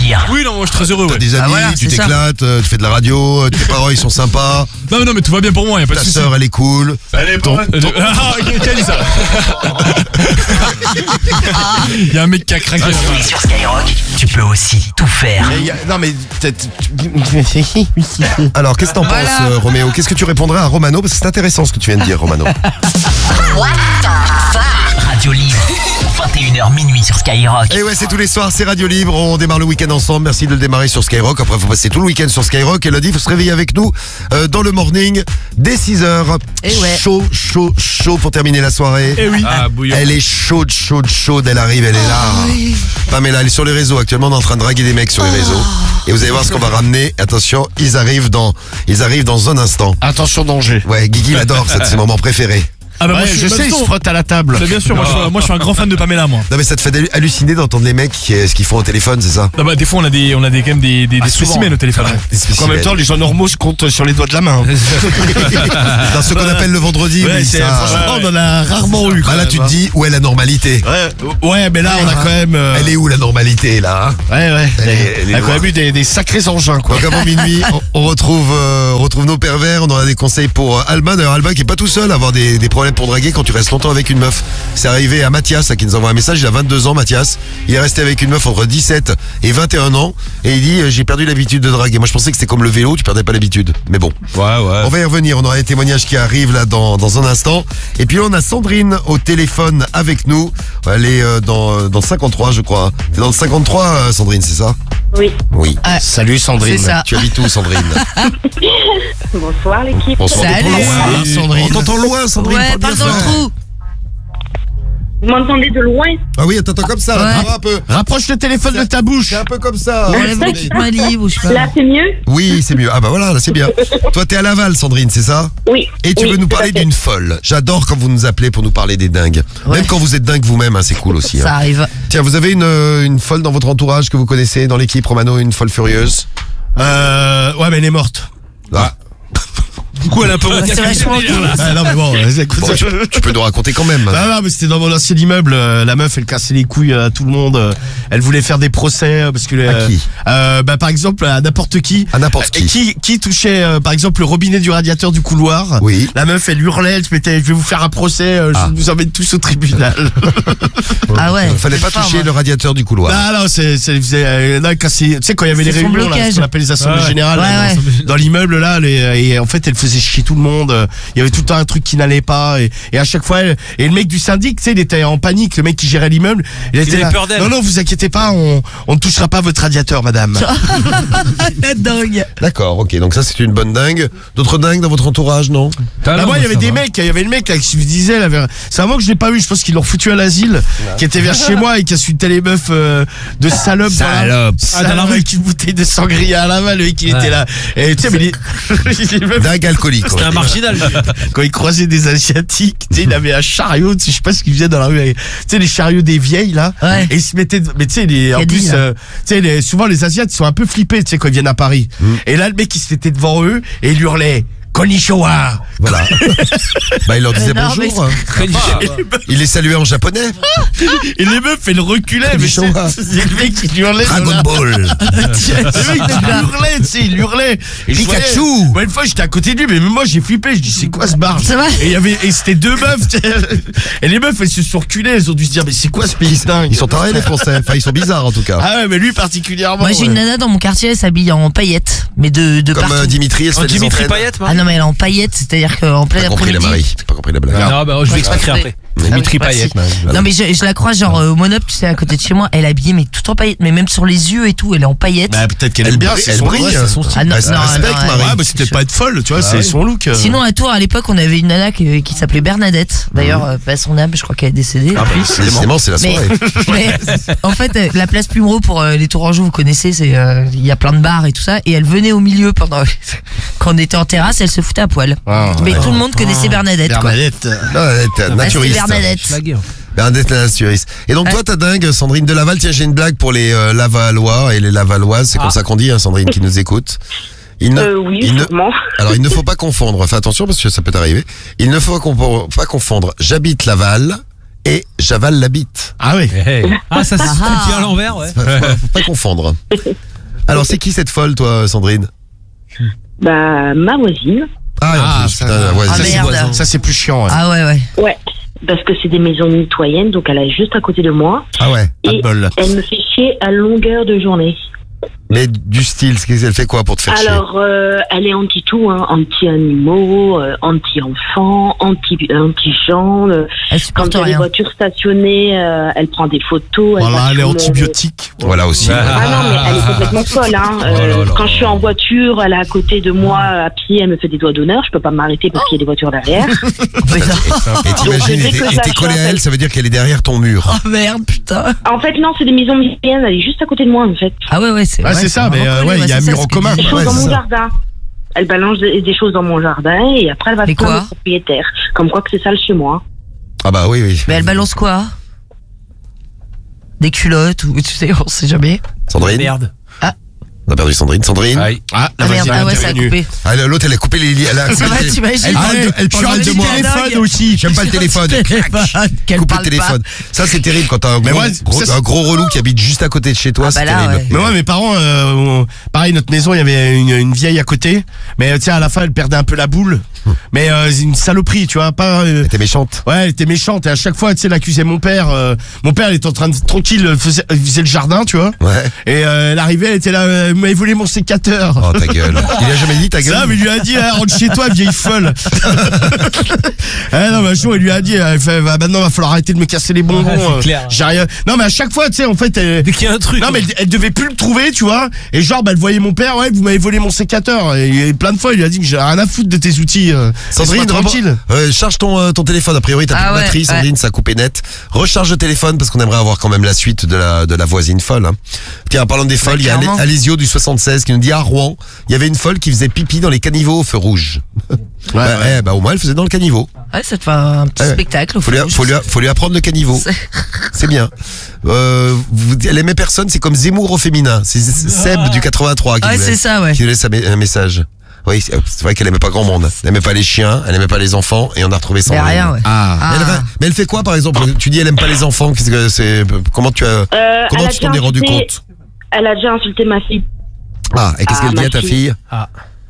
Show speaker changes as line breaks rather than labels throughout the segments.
dire.
Oui, non, moi je suis très heureux.
T'as
Ouais.
des amis,
voilà,
tu
c'est ça.
t'éclates, tu fais de la radio, tes parents ils sont sympas,
Non, mais tout va bien pour moi, y a pas de
ta
soucis.
sœur elle est cool.
Ah, qui a dit ça? Il y a un mec qui a craqué.
Oui, sur Skyrock, tu peux aussi tout faire.
Non mais peut-être.
Alors qu'est-ce que t'en
Voilà.
penses Roméo? Qu'est-ce que tu répondrais à Romano? Parce que c'est intéressant ce que tu viens de dire Romano.
Radio Libre, 21h minuit sur Skyrock.
Et ouais, c'est tous les soirs, c'est Radio Libre, on démarre le week-end ensemble, merci de le démarrer sur Skyrock, après faut passer tout le week-end sur Skyrock, et lundi faut se réveiller avec nous dans le morning dès 6h.
Et ouais.
Chaud pour terminer la soirée.
Eh oui.
Ah, bouillon.
Elle est chaude, elle arrive, elle est là. Pamela, elle est sur les réseaux, actuellement on est en train de draguer des mecs sur les réseaux. Et vous allez voir ce qu'on va ramener, attention, ils arrivent dans un instant.
Attention danger.
Ouais, Guigui il adore, c'est ses moments préférés.
Ah, bah,
Ouais, je sais, il se frotte à la table.
Bien sûr, moi je suis un grand fan de Pamela, moi.
Non mais ça te fait halluciner d'entendre les mecs ce qu'ils font au téléphone, c'est ça?
Ah bah, des fois, on a quand même des spécimens au téléphone.
En même temps, les gens normaux se comptent sur les doigts de la main.
Dans ce qu'on appelle le vendredi,
Ouais,
oui,
c'est,
ça...
franchement, on en a rarement eu.
Bah là tu te dis, où est la normalité?
Ouais, mais là, on a quand même.
Elle est où la normalité là hein?
Ouais.
Elle est
On a quand
loin.
même eu des sacrés engins, quoi.
Donc avant minuit, on retrouve nos pervers, on a des conseils pour Alban. D'ailleurs Alban qui est pas tout seul à avoir des problèmes pour draguer quand tu restes longtemps avec une meuf. C'est arrivé à Mathias qui nous envoie un message, il a 22 ans Mathias. Il est resté avec une meuf entre 17 et 21 ans et il dit j'ai perdu l'habitude de draguer. Moi je pensais que c'était comme le vélo, tu perdais pas l'habitude. Mais bon.
Ouais.
On va y revenir, on aura des témoignages qui arrivent là dans un instant. Et puis là, on a Sandrine au téléphone avec nous. Elle est dans 53 je crois. T'es dans le 53 Sandrine, c'est ça?
Oui.
Oui.
Ah,
Salut Sandrine.
c'est ça.
Tu habites où Sandrine?
Bonsoir l'équipe.
Bonsoir.
Salut.
Salut, Sandrine.
On t'entend loin Sandrine.
Ouais,
parle
parle
bien
dans le
fort.
trou.
Vous m'entendez de loin?
Ah oui, t'entends comme ça,
Ouais.
un peu.
Rapproche le téléphone de ta bouche.
C'est un peu comme ça.
Enlève les petites mains libres ou je sais pas.
Là c'est mieux?
Oui, c'est mieux. Ah bah voilà, là c'est bien. Toi t'es à Laval Sandrine, c'est ça?
Oui.
Et tu
Oui,
veux nous
tout à
parler
fait.
d'une folle. J'adore quand vous nous appelez pour nous parler des dingues.
Ouais.
Même quand vous êtes dingue vous-même, hein, c'est cool aussi.
Ça
Hein.
arrive.
Tiens, vous avez une folle dans votre entourage que vous connaissez dans l'équipe Romano, une folle furieuse?
Ouais, mais elle est morte.
Ah.
Du coup, elle est un peu
C'est vachement cool.
Ah, non, mais bon, écoute.
Bon, tu peux nous raconter quand même.
Non, mais c'était dans mon ancien immeuble. La meuf, elle cassait les couilles à tout le monde. Elle voulait faire des procès parce que
À qui?
par exemple, à n'importe qui.
À n'importe qui.
Qui touchait, par exemple, le robinet du radiateur du couloir.
Oui.
La meuf, elle hurlait, elle se mettait, je vais vous faire un procès, je vous emmène tous au tribunal.
Ah ouais.
Il fallait pas
c'est fort,
toucher
moi.
le radiateur du couloir.
Non, là, tu sais, quand il y avait les
C'est son
réunions, là,
blocage.
ce qu'on appelle les assemblées
Ouais.
générales,
Ouais,
là,
ouais.
dans l'immeuble, là, et en fait, elle faisait chier tout le monde. Il y avait tout le temps un truc qui n'allait pas, et à chaque fois, et le mec du syndic, tu sais, il était en panique, le mec qui gérait l'immeuble, il était
avait
là,
peur d'elle.
non, vous inquiétez pas, on ne touchera pas votre radiateur, madame.
La dingue.
D'accord, ok. Donc ça c'est une bonne dingue. D'autres dingues dans votre entourage, non?
Là, moi, il y avait des mecs, il y avait le mec là, qui me disait, là, c'est un mot que je n'ai pas eu, je pense qu'ils l'ont foutu à l'asile, qui était vers chez moi et qui insultait les meufs de salopes.
Salope.
Dans la rue avec une bouteille de sangria à la main, le mec il était là. Et tu sais, mais les meufs,
Dingue alcoolique.
C'était un marginal.
quand il croisait des asiatiques, tu sais, il avait un chariot, tu sais, je sais pas ce qu'il faisait dans la rue, tu sais, les chariots des vieilles là,
Ouais.
et il se mettait, mais tu sais, en
Caddy,
plus,
là.
tu sais, souvent les asiates ils sont un peu flippés, tu sais, quand ils viennent à Paris. Et là, le mec il se mettait devant eux et il hurlait Konnichiwa.
Voilà. Bah il leur disait
Non, mais
bonjour. Il les saluait en japonais.
Et les meufs, elles reculaient, mais
Konnichiwa.
c'est le mec qui hurlait.
Dragon Ball.
Le mec il hurlait, tu sais, il hurlait. Et je
Pikachu.
voyais- Moi, une fois, j'étais à côté de lui, mais même moi, j'ai flippé. Je dis, c'est quoi ce bar?
C'est vrai.
Et c'était deux meufs, tu sais. Et les meufs, elles se sont reculées. Elles ont dû se dire, mais c'est quoi ce pays dingue?
Ils sont tarés les Français. Enfin ils sont bizarres en tout cas.
Ah ouais, mais lui particulièrement.
Moi j'ai une
ouais.
nana dans mon quartier, elle s'habille en paillettes, mais de
Comme
partout.
Dimitri, elle se fait des
Dimitri
entraînes.
Payet,
Ah non mais elle est en paillettes, c'est-à-dire qu'en plein
T'as compris la
après-midi.
Marie. T'as pas compris la blague.
Non, bah, je vais expliquer après.
Dimitri
Ah oui,
Payet.
merci. Non mais je la croise genre au Monop, tu sais, à côté de chez moi, elle est habillée mais tout en paillettes, mais même sur les yeux et tout, elle est en paillettes.
Bah, peut-être qu'elle
Elle
aime bien,
brille,
c'est
elle
son
brille.
look.
Ouais, c'est son
Ah non,
Bah, ça
non,
respecte,
non,
Marie.
Ouais, bah, c'est peut-être pas être folle, tu vois, c'est son look.
Sinon à Tours à l'époque on avait une nana qui s'appelait Bernadette. D'ailleurs pas son âme, je crois qu'elle est décédée.
Décidément, c'est la
Mais,
soirée.
mais en fait, la place Plumereau pour les Tourangeaux, vous connaissez, c'est il y a plein de bars et tout ça. Et elle venait au milieu pendant quand on était en terrasse, elle se foutait à poil.
Ah,
Mais
ouais.
tout le monde connaissait Bernadette. Quoi.
Bernadette.
Non, elle est
Ah, c'est
naturiste.
Bernadette.
Bernadette la naturiste. Et donc toi, ta dingue, Sandrine de Laval. Tiens, j'ai une blague pour les Lavallois et les Lavalloises. C'est comme ça qu'on dit, hein, Sandrine, qui nous écoute.
Oui, sûrement.
Alors, il ne faut pas confondre. Fais attention parce que ça peut t'arriver. Il ne faut pas confondre. J'habite Laval et j'avale la bite.
Ah oui.
Ah, ça c'est
Ah.
à l'envers, ouais.
Faut pas confondre. Alors, c'est qui cette folle, toi, Sandrine?
Bah, ma voisine.
Ah, en plus,
ça-
putain, ouais,
Ah,
ça,
merde.
c'est voisin.
Ça c'est plus chiant. Ouais.
Ah ouais.
Ouais. Parce que c'est des maisons mitoyennes, donc elle est juste à côté de moi.
Ah ouais.
Pas de
Et
bol.
elle me fait chier à longueur de journée.
Mais du style, elle fait quoi pour te faire chier?
Alors, elle est anti-tout, hein, anti-animaux, anti-enfants, anti-gens.
Elle
Quand
supporte
il y a des
rien.
voitures stationnées, elle prend des photos.
Voilà,
va
elle est
tout le monde.
antibiotique.
Voilà aussi.
Ah non, mais elle est complètement folle. Hein. Quand je suis en voiture, elle est à côté de moi, à pied, elle me fait des doigts d'honneur. Je peux pas m'arrêter parce qu'il y a des voitures derrière.
Mais non.
Et t'imagines,
dès que je
et
la
t'es collé à
chope,
elle, ça veut dire qu'elle est derrière ton mur.
Oh merde, putain.
En fait, non, c'est des maisons mitoyennes. Elle est juste à côté de moi, en fait.
Ah ouais, c'est
Ouais, c'est ça, mais,
vraiment
ouais,
collé,
il y a un
c'est
mur
ça,
en
ce que
commun.
tu
Des
dis.
choses
Ouais,
dans
c'est
mon
ça.
jardin. Elle balance des choses dans mon jardin et après elle va
Mais
se plaindre
quoi
au propriétaire. Comme quoi que c'est sale chez moi.
Ah bah oui, oui.
Mais elle balance quoi? Des culottes ou tu sais, on sait jamais.
Sandrine?
Merde.
On a perdu Sandrine. Sandrine?
Aïe.
Ah, la
Ah merde,
voisine
ah
est
ouais, ça a
intervenue.
coupé.
Ah, l'autre, elle a coupé les liens.
Ça va, t'imagines?
Elle parle de, elle
Je suis
parle
un
de
petit
moi.
téléphone aussi.
J'aime pas le téléphone.
Qu'elle
Coupe le
parle
téléphone. Ça, c'est terrible quand t'as un
Mais
gros,
ouais,
un gros relou qui habite juste à côté de chez toi.
Ah
C'est
bah là,
terrible.
ouais.
Mais ouais, mes parents, pareil, notre maison, il y avait une vieille à côté. Mais tiens, à la fin, elle perdait un peu la boule. Mais c'est une saloperie, tu vois, pas.
Elle était méchante.
Ouais, elle était méchante et à chaque fois, tu sais, elle accusait mon père. Mon père, il était en train de tranquille, faisait le jardin, tu vois.
Ouais.
Et elle arrivait, elle était là, vous m'avez volé mon sécateur.
Oh, ta gueule. Il a jamais dit ta gueule.
Ça, mais il lui a dit, rentre chez toi, vieille folle. Non, mais un jour, il lui a dit, elle fait, bah, maintenant, va falloir arrêter de me casser les bonbons.
Ouais, c'est clair.
J'ai rien. Non, mais à chaque fois, tu sais, en fait,
Dès qu'il y a un truc.
non, mais elle devait plus le trouver, tu vois. Et genre, bah, elle voyait mon père, ouais, vous m'avez volé mon sécateur. Et plein de fois, il lui a dit que j'ai rien à foutre de tes outils.
Sandrine,
Laisse-moi tranquille.
charge ton téléphone. A priori, t'as
Ah
plus de
ouais,
batterie, Sandrine,
ouais.
ça a coupé net. Recharge le téléphone parce qu'on aimerait avoir quand même la suite de la voisine folle. Hein. Tiens, en parlant des folles, il y a
clairement.
Alésio du 76 qui nous dit à Rouen, il y avait une folle qui faisait pipi dans les caniveaux au feu rouge. Bah, au moins, elle faisait dans le caniveau.
Ouais, ça te fait un petit
Ouais.
spectacle. au
Faut lui,
fond.
faut lui apprendre le caniveau.
C'est-
C'est bien. Elle aimait personne, c'est comme Zemmour au féminin. C'est Seb du 83 qui
Ouais,
nous
c'est
laisse,
ça, ouais.
qui nous laisse un message. Oui, c'est vrai qu'elle aimait pas grand monde. Elle aimait pas les chiens, elle aimait pas les enfants, et on a retrouvé
Mais
Sandrine.
rien, ouais.
Ah.
Ah.
Mais elle fait quoi, par exemple? Tu dis elle aime pas les enfants. Qu'est-ce que c'est? Comment tu as? Comment
Elle a
tu t'en
déjà
es rendu
insulté-
compte?
Elle a déjà insulté ma fille.
Ah, et qu'est-ce
Ah,
qu'elle dit
ma
à ta
fille.
fille?
Ah.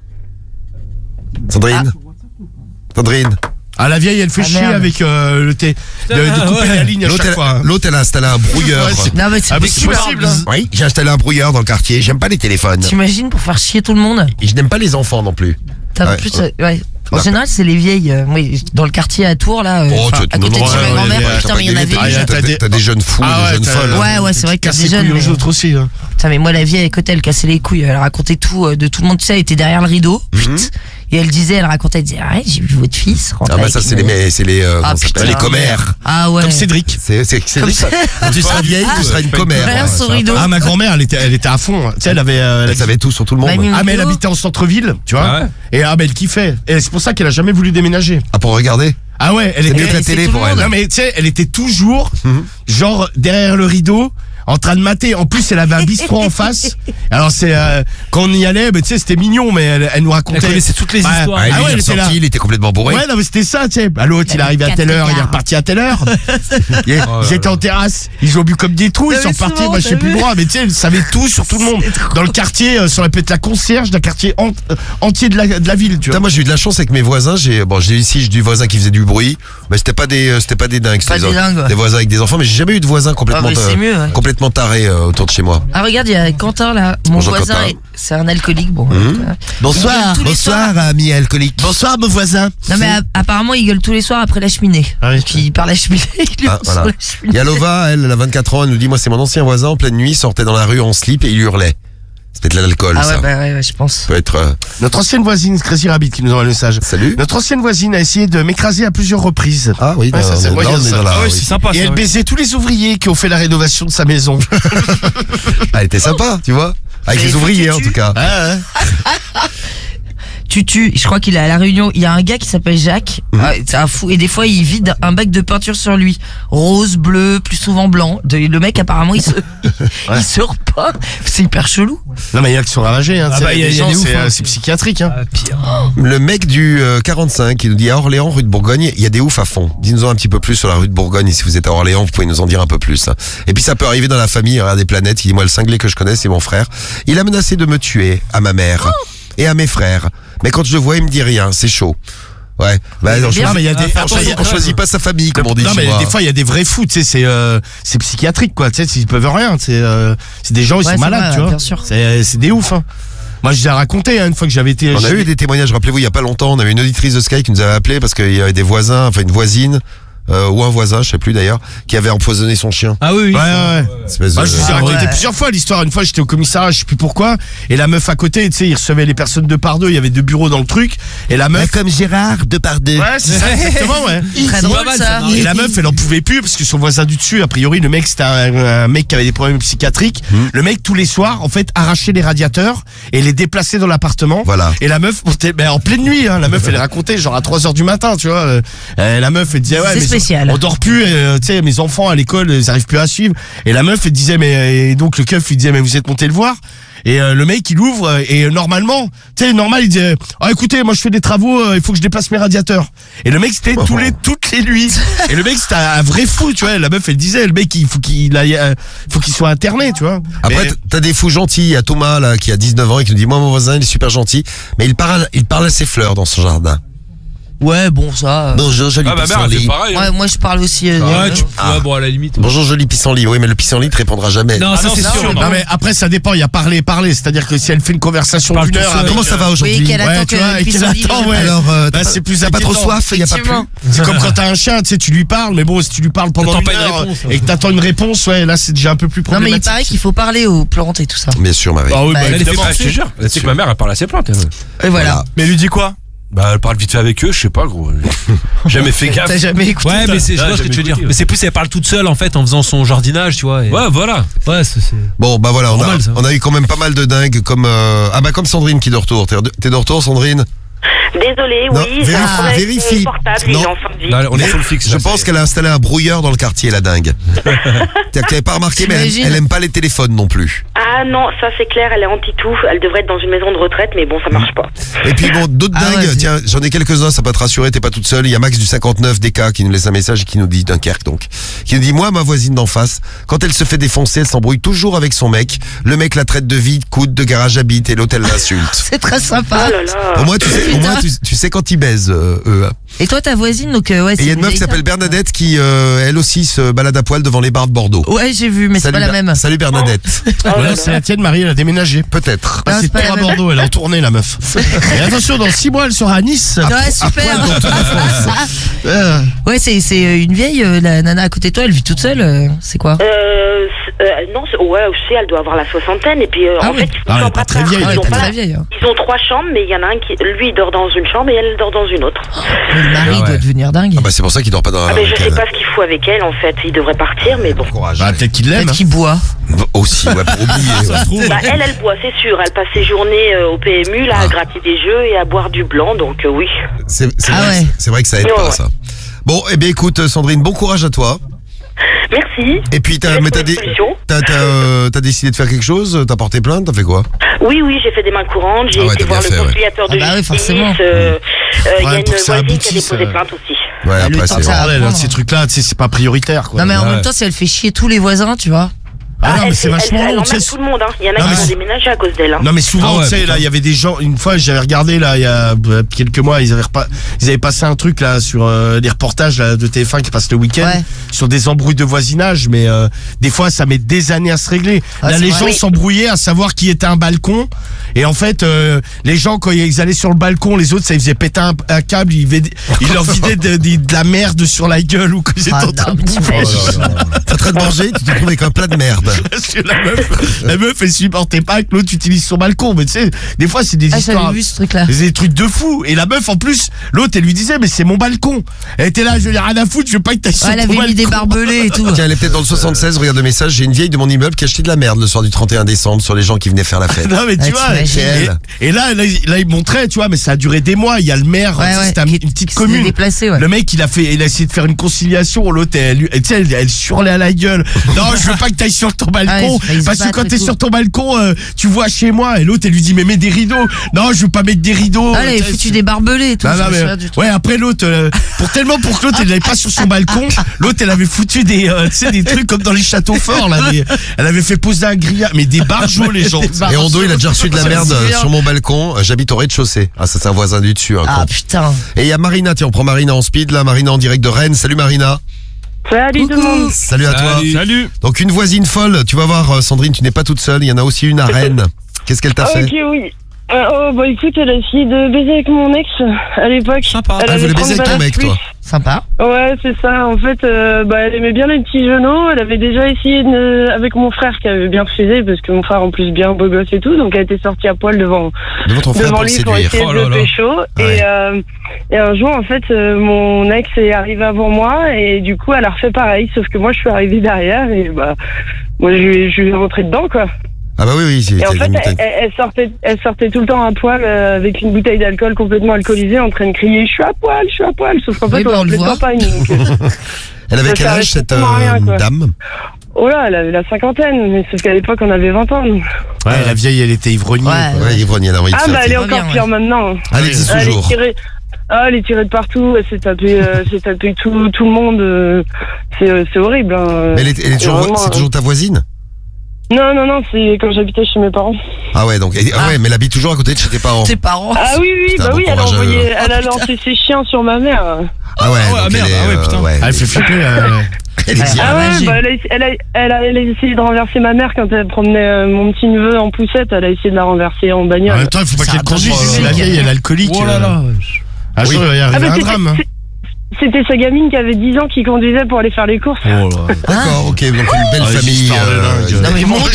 Sandrine? Sandrine?
Ah, la vieille, elle fait
Ah,
chier
merde.
avec de couper
ouais.
la ligne à chaque fois. hein.
L'autre, elle a installé un brouilleur.
Ouais, c'est-
Non, mais c'est
Ah, mais c'est
super
possible,
bien.
hein.
Oui, j'ai installé un brouilleur dans le quartier. J'aime pas les téléphones.
T'imagines pour faire chier tout le monde?
Et je n'aime pas les enfants non plus.
T'as
Ouais,
plus,
ouais.
En général, c'est les vieilles. Oui, dans le quartier à Tours, là,
Oh,
enfin, à côté de chez ma grand-mère. Putain, mais il y en avait
Ah,
une.
t'as des-
T'as des jeunes fous,
Ah ouais,
des jeunes
t'as-
folles.
Ouais, c'est vrai qu'il y a
Casse
des
les
jeunes.
couilles aux
mais-
autres aussi. Hein.
Putain, mais moi, la vieille à côté, elle cassait les couilles. Elle racontait tout de tout le monde. Tu sais, elle était derrière le rideau. Et elle disait, elle racontait, elle disait, ouais, j'ai vu votre fils rentrer.
Ah bah
avec
ça c'est
une-
les comment ça s'appelle,
putain.
les commères.
Ah ouais.
Comme Cédric.
C'est
Comme
ça. Quand tu seras vieille, tu seras une commère.
Rien sur rideau.
Ah, ma grand-mère, elle était à fond. Tu sais, elle avait.
Elle savait tout sur tout le monde.
Mamie.
Ah, mais elle habitait en centre-ville, tu vois.
Ah ouais.
Et ah, mais elle kiffait. Et c'est pour ça qu'elle a jamais voulu déménager.
Ah, pour regarder.
Ah ouais, elle
C'est
était.
mieux que la
c'est
télé
tout
pour
le
elle.
monde.
Non, mais tu sais, elle était toujours, genre, derrière le rideau, en train de mater. En plus, elle avait un bistrot en face. Alors, c'est, quand on y allait, bah, tu sais, c'était mignon, mais elle nous racontait.
Elle connaissait toutes les
Ouais.
histoires.
Ah, lui,
ouais,
il
elle
est
était là.
sorti, il était complètement bourré.
Ouais, non, mais c'était ça, tu sais. Bah, l'autre, il est arrivé à telle heure, il est reparti à telle heure. Ils étaient en terrasse, ils ont bu comme des trous, ils
Non,
sont
mais c'est
repartis,
marrant,
moi, je sais
t'as
plus
vu
droit, mais tu sais, elle savait tout sur tout le monde. Dans le quartier, ça aurait pu être la concierge d'un quartier entier de la ville, tu
Putain,
vois.
moi j'ai eu de la chance avec mes voisins. J'ai du voisin qui faisait du bruit, mais c'était pas des dingues.
Pas
c'était
des dingues, ouais.
des voisins avec des enfants, mais j'ai jamais eu de voisins complètement
Ah, mais c'est mieux, ouais.
complètement tarés autour de chez moi.
Ah, regarde, il y a Quentin, là. Mon
Bonjour,
voisin,
Quentin.
c'est un alcoolique. Bon.
Bonsoir,
Il gueule tous les soirs.
ami alcoolique.
Bonsoir, mon voisin.
Non, mais apparemment, il gueule tous les soirs après la cheminée.
Ah oui.
Puis par la cheminée, il lui
Ah,
sur
voilà.
la
Il
cheminée.
y a Lova, elle a 24 ans, elle nous dit moi c'est mon ancien voisin en pleine nuit, sortait dans la rue en slip et il hurlait. C'était de l'alcool
Ah
ça.
ouais, bah ouais, je pense.
Peut être
Notre ancienne voisine, Crazy Rabbit, qui nous envoie un message.
salut.
Notre ancienne voisine a essayé de m'écraser à plusieurs reprises.
Ah oui,
Ouais, ça, c'est moyen,
on est
ça.
dans la-
Ah ouais,
oui.
c'est sympa
Et
ça.
elle
ouais.
baisait tous les ouvriers qui ont fait la rénovation de sa maison.
Ah, elle était sympa, tu vois. Avec
Mais
les ouvriers en
tu-
tout cas.
Ah,
Tutu, je crois qu'il est à La Réunion. Il y a un gars qui s'appelle Jacques. C'est un fou. Et des fois, il vide un bac de peinture sur lui. Rose, bleu, plus souvent blanc. Le mec, apparemment, il se repeint. C'est hyper chelou.
Non, mais il y a que sont ravagés, hein.
bah, y a des ouf, hein.
C'est psychiatrique, hein.
Pire.
Le mec du 45 qui nous dit à Orléans, rue de Bourgogne, il y a des oufs à fond. Dis-nous un petit peu plus sur la rue de Bourgogne. Et si vous êtes à Orléans, vous pouvez nous en dire un peu plus. Et puis ça peut arriver dans la famille, regarde des planètes. Il dit, moi, le cinglé que je connais, c'est mon frère. Il a menacé de me tuer à ma mère et à mes frères. Mais quand je le vois, il me dit rien. C'est chaud. Ouais. Bah,
Non, mais il y a des,
on choisit pas sa famille, comme on dit.
non, mais des fois, il y a des vrais fous, tu sais, c'est psychiatrique, quoi. Tu sais, ils peuvent rien. C'est des gens, ils
Ouais,
sont
c'est
malades,
vrai,
tu vois.
bien sûr.
C'est des oufs, hein. Moi, je l'ai raconté, hein, une fois que j'avais été.
On a eu des témoignages, rappelez-vous, il y a pas longtemps, on avait une auditrice de Sky qui nous avait appelé parce qu'il y avait des voisins, enfin une voisine, ou un voisin, je sais plus d'ailleurs, qui avait empoisonné son chien.
Ah oui.
Ouais.
Espèce
Moi,
de-
je vous ai raconté plusieurs fois l'histoire. Une fois, j'étais au commissariat, je sais plus pourquoi, et la meuf à côté, tu sais, il recevait les personnes deux par deux, il y avait deux bureaux dans le truc, et la meuf.
Comme Gérard, deux par deux.
Ouais, c'est ça, exactement, ouais.
Très drôle, ça.
Et la meuf, elle en pouvait plus parce que son voisin du dessus, a priori, le mec, c'était un mec qui avait des problèmes psychiatriques. Le mec, tous les soirs, en fait, arrachait les radiateurs et les déplaçait dans l'appartement.
Voilà.
Et la meuf, en pleine nuit, hein, la meuf, elle racontait, genre à 3h du matin, tu vois. La meuf, elle disait, ouais,
C'est
mais
spécial.
on dort plus, tu sais, mes enfants à l'école, ils arrivent plus à suivre. Et la meuf, elle disait, et donc le keuf, il disait, mais vous êtes monté le voir? Et le mec, il ouvre, et normalement, tu sais, normal, il disait, ah, écoutez, moi, je fais des travaux, il faut que je déplace mes radiateurs. Et le mec, c'était toutes les nuits. Et le mec, c'était un vrai fou, tu vois. La meuf, elle disait, le mec, il faut qu'il soit interné, tu vois.
Après,
Mais-
t'as des fous gentils. Il y a Thomas, là, qui a 19 ans et qui nous dit, moi, mon voisin, il est super gentil, mais il parle à ses fleurs dans son jardin.
Ouais, bon, ça.
Bonjour, joli
Ah, ma mère, elle fait
pissenlit.
pareil.
Ouais, moi, je parle aussi.
Ouais,
Ah.
bon, à la limite.
Bonjour, joli pissenlit. Oui, mais le pissenlit te répondra jamais.
Non, ça
non,
c'est
c'est
sûr.
sûr,
Non mais après ça dépend, il y a parler, c'est-à-dire que si elle fait une conversation
Parle
d'une
tout
heure
seul.
avec,
Comment ça va aujourd'hui?
Oui, qu'elle attend
ouais, tu vois,
que
et
le
qu'elle
pissenlit
attend,
vienne.
ouais.
Alors,
Bah, c'est plus
t'as pas trop
inquiétant.
soif, il y a pas plus.
Effectivement.
C'est comme quand t'as un chien, tu sais, tu lui parles, mais bon, si tu lui parles pendant
T'attends
une
pas une
heure
réponse, hein.
et que t'attends une réponse, ouais, là c'est déjà un peu plus
Non, mais
problématique.
il paraît qu'il faut parler aux plantes et tout ça.
Bien sûr, Marie.
Ah oui,
Bah,
bah,
elle est
évidemment.
fait
Ah, je te jure. Tu sais que ma mère, elle parle à ses plantes.
Et voilà.
Mais elle lui dit quoi?
Bah, elle parle vite fait avec eux, je sais pas, gros. J'ai jamais fait gaffe.
T'as jamais écouté?
Ouais, mais je
Ah,
vois ce que
j'avais
tu veux dire.
écouté,
Mais c'est plus, elle parle toute seule en fait en faisant son jardinage, tu vois. et-
Ouais, voilà.
Ouais, c'est.
Bon, bah voilà,
Normal, ça.
on a eu quand même pas mal de dingues, comme comme Sandrine qui est de retour. T'es de retour, Sandrine?
Désolée,
Non,
oui, j'ai un problème avec
vérifie.
mon portable,
Non.
il est en fin de vie.
Là, on est sur le fixe.
Je pense qu'elle a installé un brouilleur dans le quartier, la dingue. T'avais pas remarqué, mais
T'imagines?
elle aime pas les téléphones non plus.
Ah non, ça c'est clair, elle est anti-tout. Elle devrait être dans une maison de retraite, mais bon, ça marche pas.
Et puis bon, d'autres
Ah
dingues,
ouais, c'est-
tiens, j'en ai quelques-uns, ça peut te rassurer, t'es pas toute seule. Il y a Max du 59 DK qui nous laisse un message et qui nous dit, Dunkerque donc, qui nous dit, moi, ma voisine d'en face, quand elle se fait défoncer, elle s'embrouille toujours avec son mec. Le mec la traite de vide, coude, de garage à bite et l'hôtel l'insulte.
C'est très sympa.
Oh là là.
Au moins, tu sais quand ils baisent, eux.
Et toi, ta voisine, donc, ouais,
Et il y a une meuf qui s'appelle Bernadette qui, elle aussi, se balade à poil devant les bars de Bordeaux.
Ouais, j'ai vu, mais c'est pas la même.
Salut Bernadette.
Oh là
Voilà,
là.
c'est la tienne, Marie, elle a déménagé.
Peut-être.
Non,
C'est
c'est pas
pas
la
à
même.
Bordeaux, elle est en tournée, la meuf. Et attention, dans 6 mois, elle sera à Nice.
Ouais, super.
Euh,
Ouais, c'est une vieille, la nana à côté de toi, elle vit toute seule. C'est quoi?
Non, ouais, je sais, elle doit avoir la soixantaine. Et puis,
Ah
en
oui.
fait, ils
Ah, elle est
sont
pas
pas
très
part.
vieille,
Ah,
elle
elle
Ils
est
ont
pas
pas-
très vieille. Hein.
Ils ont 3 chambres, mais il y en a un qui, lui, il dort dans une chambre et elle dort dans une autre.
Mais le mari
ouais.
doit devenir dingue.
Ah bah c'est pour ça qu'il dort pas dans
Ah,
la
mais je sais pas ce qu'il fout avec elle, en fait. Il devrait partir, mais bon.
Courage.
bah, peut-être qu'il l'aime.
Peut-être qu'il boit.
Aussi, ouais, pour oublier. ouais.
Bah, elle boit, c'est sûr. Elle passe ses journées au PMU, là, à gratter des jeux et à boire du blanc, donc oui.
C'est
Ah
vrai,
ouais.
c'est vrai que ça aide
Ouais,
pas,
ouais.
ça. Bon, eh bien écoute, Sandrine, bon courage à toi.
Merci.
Et puis,
J'ai
mais
trouvé une solution.
t'as décidé de faire quelque chose? T'as porté plainte? T'as fait quoi?
Oui, j'ai fait des mains courantes. J'ai
Ah ouais,
été
t'as
voir
bien
le
fait, ouais.
conciliateur de
Ah bah oui,
justice.
forcément.
Il y a
Ouais,
une
pour que ça
voisine qui a
aboutisse,
déposé plainte aussi.
Ouais,
Bah, le
après,
temps
c'est
que ça-
Bordel,
apprendre.
ces trucs-là, tu sais, c'est pas prioritaire, quoi.
Non, mais en
Ouais.
même temps, si elle fait chier tous les voisins, tu vois.
Ah non, mais c'est
elle
vachement long,
emmerde
tu sais.
tout le monde. Hein. Il y en a
Non,
qui
mais
ont
c'est-
déménagé à cause d'elle. Hein.
Non mais souvent
Ah ouais,
tu sais
putain.
là il y avait des gens, une fois j'avais regardé là il y a quelques mois ils avaient passé un truc là sur les reportages là, de TF1 qui passent le week-end
Ouais.
sur des embrouilles de voisinage, mais des fois ça met des années à se régler.
Ah,
Là
c'est
les
vrai.
gens
Oui.
s'embrouillaient à savoir qui était un balcon et en fait les gens quand ils allaient sur le balcon, les autres ça ils faisaient péter un câble, ils leur vidaient de la merde sur la gueule ou qu'ils étaient
Ah
en train
non,
de
mais
bouffer.
t'imagines.
T'es en train de manger, tu te trouves avec un plat de merde. merde.
Parce que la meuf, elle supportait pas que l'autre utilise son balcon. Mais tu sais, des fois, c'est des histoires.
J'avais vu ce truc-là.
C'est des trucs de fou. Et la meuf, en plus, l'autre, elle lui disait, mais c'est mon balcon. Elle était là, je n'ai rien à foutre, je veux pas que t'ailles sur
Elle
ton
avait
balcon.
mis des barbelés et tout.
Tiens, elle est peut-être dans le 76, regarde le message, j'ai une vieille de mon immeuble qui a acheté de la merde le soir du 31 décembre sur les gens qui venaient faire la fête.
Non, mais tu
Ouais,
vois,
t'imagines.
et là, il montrait, tu vois, mais ça a duré des mois. Il y a le maire,
Ouais, ouais,
c'était une petite
qui s'est
commune.
déplacé, ouais.
Le mec, il a essayé de faire une conciliation. L'autre, tu sais, elle surlait à la gueule. Non, je veux pas que t'ailles sur ton balcon.
Ouais,
parce que
battre
quand
et
t'es
tout.
sur ton balcon, tu vois chez moi. Et l'autre, elle lui dit, mais mets des rideaux. Non, je veux pas mettre des rideaux.
Ah, elle avait foutu des barbelés et tout.
Non,
je
non,
me
mais,
souviens du truc.
ouais, après l'autre, pour que l'autre elle n'allait pas sur son balcon, l'autre elle avait foutu des, tu sais, des trucs comme dans les châteaux forts là. Elle avait fait poser un grillage, mais des barjots les gens.
Et Ondo, il a déjà reçu de la
Ça me
merde
souvient.
sur mon balcon. J'habite au rez-de-chaussée. Ah, ça, c'est un voisin du dessus. Hein,
Ah
con.
putain.
Et il y a Marina, tiens, on prend Marina en speed, là, Marina en direct de Rennes. Salut Marina.
Salut tout le monde.
Salut à toi.
Salut.
Donc une voisine folle, tu vas voir Sandrine, tu n'es pas toute seule, il y en a aussi une à Rennes. Qu'est-ce qu'elle t'a fait?
Ok, oui. Bah écoute, elle a essayé de baiser avec mon ex à l'époque.
Sympa.
Elle
Ah, elle
avait
voulait baiser
30
avec ton
balles
mec,
plus.
toi.
Sympa.
Ouais, c'est ça. En fait, elle aimait bien les petits genoux. Elle avait déjà essayé avec mon frère qui avait bien refusé parce que mon frère en plus bien beau gosse et tout. Donc elle était sortie à poil devant
Devant ton frère pour le
lui pour
séduire.
essayer
Oh
de
là là.
pécho.
Ouais.
Et un jour, en fait, mon ex est arrivé avant moi et du coup, elle a refait pareil. Sauf que moi, je suis arrivée derrière et bah, moi, je suis rentrée dedans, quoi.
Ah bah oui, c'est
Et en fait,
limité.
elle sortait tout le temps à poil avec une bouteille d'alcool complètement alcoolisée en train de crier « Je suis à poil, je suis à poil !» Sauf qu'en
Oui,
fait,
bah,
on
on le
le
voit.
campagne. Donc,
Elle avait
ça
quel
servait
âge cette
strictement à rien, quoi.
dame?
oh là, elle avait la cinquantaine, mais sauf qu'à l'époque, on avait 20 ans. nous.
Ouais, la vieille, elle était ivrogneuse.
Ouais.
quoi.
Ouais, Ivrogne, elle a envie de
Ah
faire.
bah, elle est
Très
encore
bien,
pire
ouais.
maintenant.
Elle existe
Elle est
toujours.
tirée... Ah, elle est tirée de partout, elle s'est tapé tout le monde. C'est horrible. Hein.
Mais elle est toujours,
Vraiment,
c'est toujours ta voisine?
Non, c'est quand j'habitais chez mes parents.
Ah ouais, donc, ah ouais, mais elle habite toujours à côté de chez tes parents.
Tes parents.
Ah oui,
Putain,
bah
bon
oui,
courage à eux.
elle a lancé ses chiens sur ma mère.
Ah ouais,
Ah
donc
merde,
elle est,
ah ouais, putain.
ouais.
Ah, elle fait flipper.
Elle est
Ah,
bien.
Ah ouais,
Imagine.
bah elle a essayé de renverser ma mère quand elle promenait mon petit neveu en poussette. Elle a essayé de la renverser en
En
bagnole.
même temps, il faut pas
Ça
qu'elle
a pas
conduise.
changé.
Si la vieille, elle est alcoolique.
Oh là là.
Un jour, il va y arriver
bah,
un drame. hein.
C'était sa gamine qui avait 10 ans qui conduisait pour aller faire les courses.
Oh là.
D'accord, ok, donc une belle
Ah, les
famille.
histoires de dingue.
Non, mais mon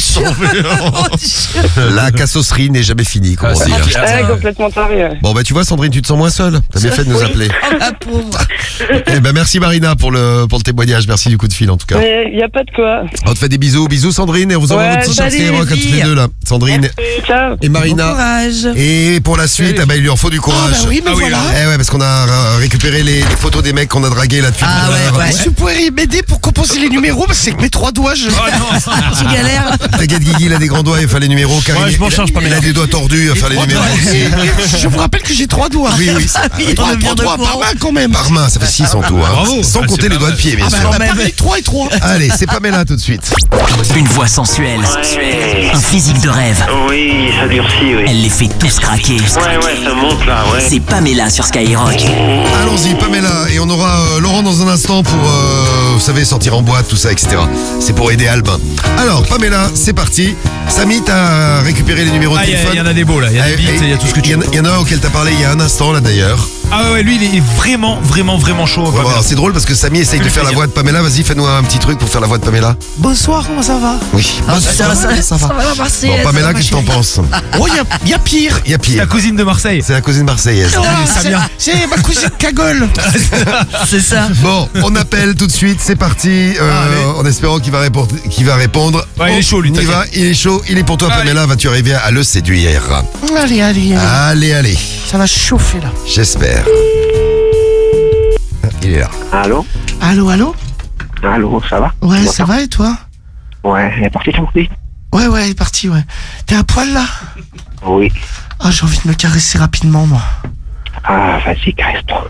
La cassosserie n'est jamais finie, comme
Ah,
on
c'est
dit. hein.
clair.
Ouais, complètement taré. Ouais.
Bon bah tu vois Sandrine, tu te sens moins seule. T'as bien fait de nous appeler.
Oh, la pauvre.
Eh ben merci Marina pour le témoignage, merci du coup de fil en tout cas.
Mais y a pas de quoi.
On te fait des bisous, bisous Sandrine et on vous envoie
Ouais,
votre t-shirt
salut,
Skyrock à toutes les deux là. Sandrine
Ciao.
et
Bon
Marina.
courage.
Et pour la suite, ah bah, il lui en faut du courage.
oui, mais voilà.
Eh ouais, parce qu'on a récupéré les photos des mecs qu'on a dragués là depuis
Ah
tout à l'heure.
ouais, ouais.
Si vous pouvez m'aider pour composer les numéros, parce que c'est que mes 3 doigts, je.
Tu galères.
T'inquiète Guigui, il a des grands doigts, il va faire les numéros. Karim,
Ouais, je m'en
il a-
charge pas, mais
Il a
là.
des doigts tordus, il va faire les numéros.
Je vous rappelle que j'ai 3 doigts.
Oui, oui, ça-
Oui, on est
3
bien
doigts
de
par
courant.
main quand même.
par main, ça fait 6 en tout. Hein.
Bravo.
Sans
Ah,
compter
c'est
les
pas
doigts de
mal.
pied, bien
Ah bah,
sûr.
on a parlé 3 et 3.
Allez, c'est Pamela tout de suite.
Une voix sensuelle, un physique de rêve.
Oui, ça durcit, oui.
Elle les fait tous craquer.
Ouais, ça monte là, ouais.
C'est Pamela sur Skyrock.
Allons-y, Pamela. Et on aura Laurent dans un instant pour, vous savez, sortir en boîte, tout ça, etc. C'est pour aider Albin. Alors, Pamela, c'est parti. Samy, t'as récupéré les numéros de
Ah, il
téléphone.
y en a des beaux là, il y a des beats, il y a tout ce que tu veux.
Il y en a un auquel t'as parlé il y a un instant, là d'ailleurs.
Ah ouais, lui il est vraiment chaud.
On va voir, c'est drôle parce que Samy essaye de faire la voix de Pamela. Vas-y, fais-nous un petit truc pour faire la voix de Pamela.
Bonsoir, comment ça va?
Oui.
Ah, ça va la passer.
Bon, Pamela, qu'est-ce que t'en penses?
Oh, il y a pire.
Il y a
La
pire.
cousine de Marseille.
C'est la cousine marseillaise.
C'est ma cousine Cagole.
C'est ça.
Bon, on appelle tout de suite, c'est parti. En espérant qu'il va répondre.
Ouais, il est chaud, lui,
On y va, il est chaud, il est pour toi,
Allez.
Pamela. Vas-tu arriver à le séduire?
Allez,
Allez.
ça va chauffer là.
J'espère. Il est là.
Allô?
Allô?
Allô, ça va?
Ouais, ça va et toi?
Ouais, elle est partie ton prix?
Ouais, elle est partie, ouais. T'es à poil là?
Oui.
Ah, j'ai envie de me caresser rapidement, moi.
Ah, vas-y, caresse-toi.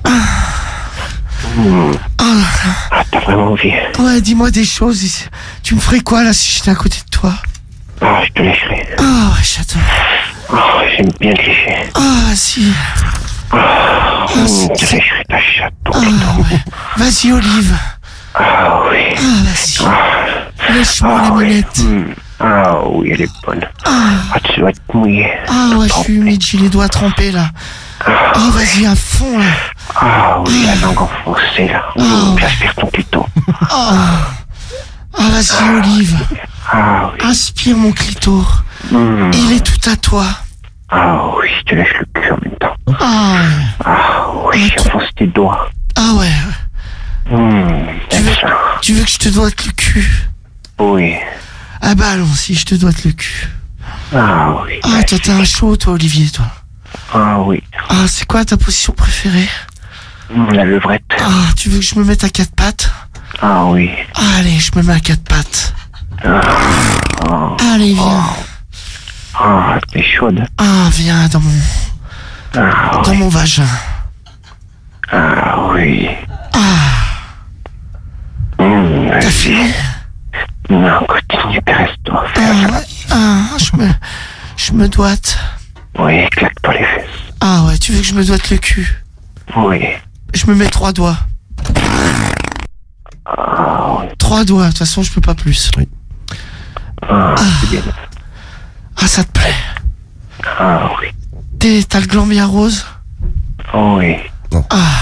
Ah,
Ah, t'as vraiment envie.
ouais, dis-moi des choses. Tu me ferais quoi là si j'étais à côté de toi?
Ah, je te lâcherai.
Ah, ouais, j'adore.
Ah, j'aime bien te lécher.
Ah, si.
Je te lâcherai ta chatte, ton
Ah,
piton.
ouais. Vas-y, Olive.
Ah oui.
Ah, vas-y. Lèche-moi la
oui.
minette.
Ah oui, elle est bonne. Ah, tu dois te mouiller.
Ah, ouais, je suis humide, j'ai les doigts trempés là. Ah, vas-y, à fond là.
Ah oui, la langue enfoncée là. J'aspire ton piton.
Ah, vas-y, Olive.
Ah oui.
Aspire mon clito. Il est tout à toi.
Ah oui, je te lèche le cul en même temps.
Ah,
Ah oui, avance tes doigts.
ah ouais.
J'aime ça.
Tu veux que je te doite le cul?
Oui.
Ah bah allons-y, je te doite le cul.
Ah oui.
Ah, toi t'as un show toi Olivier toi.
Ah oui.
Ah, c'est quoi ta position préférée?
La levrette.
Ah, tu veux que je me mette à quatre pattes?
Ah oui.
Allez, je me mets à quatre pattes. Allez, viens.
Ah, t'es chaude.
Ah, viens dans mon,
Ah
dans
oui.
mon vagin.
Ah oui.
T'as
Vas-y.
fini?
Non, continue, caresse-toi.
Je me doite.
Oui, claque-toi les fesses.
Ah ouais, tu veux que je me doite le cul?
Oui.
Je me mets 3 doigts.
Ah oui.
3 doigts, de toute façon je peux pas plus.
Ah, c'est bien.
Ah, ça te plaît?
Ah oui.
T'as le gland bien rose?
Oui.
Ah,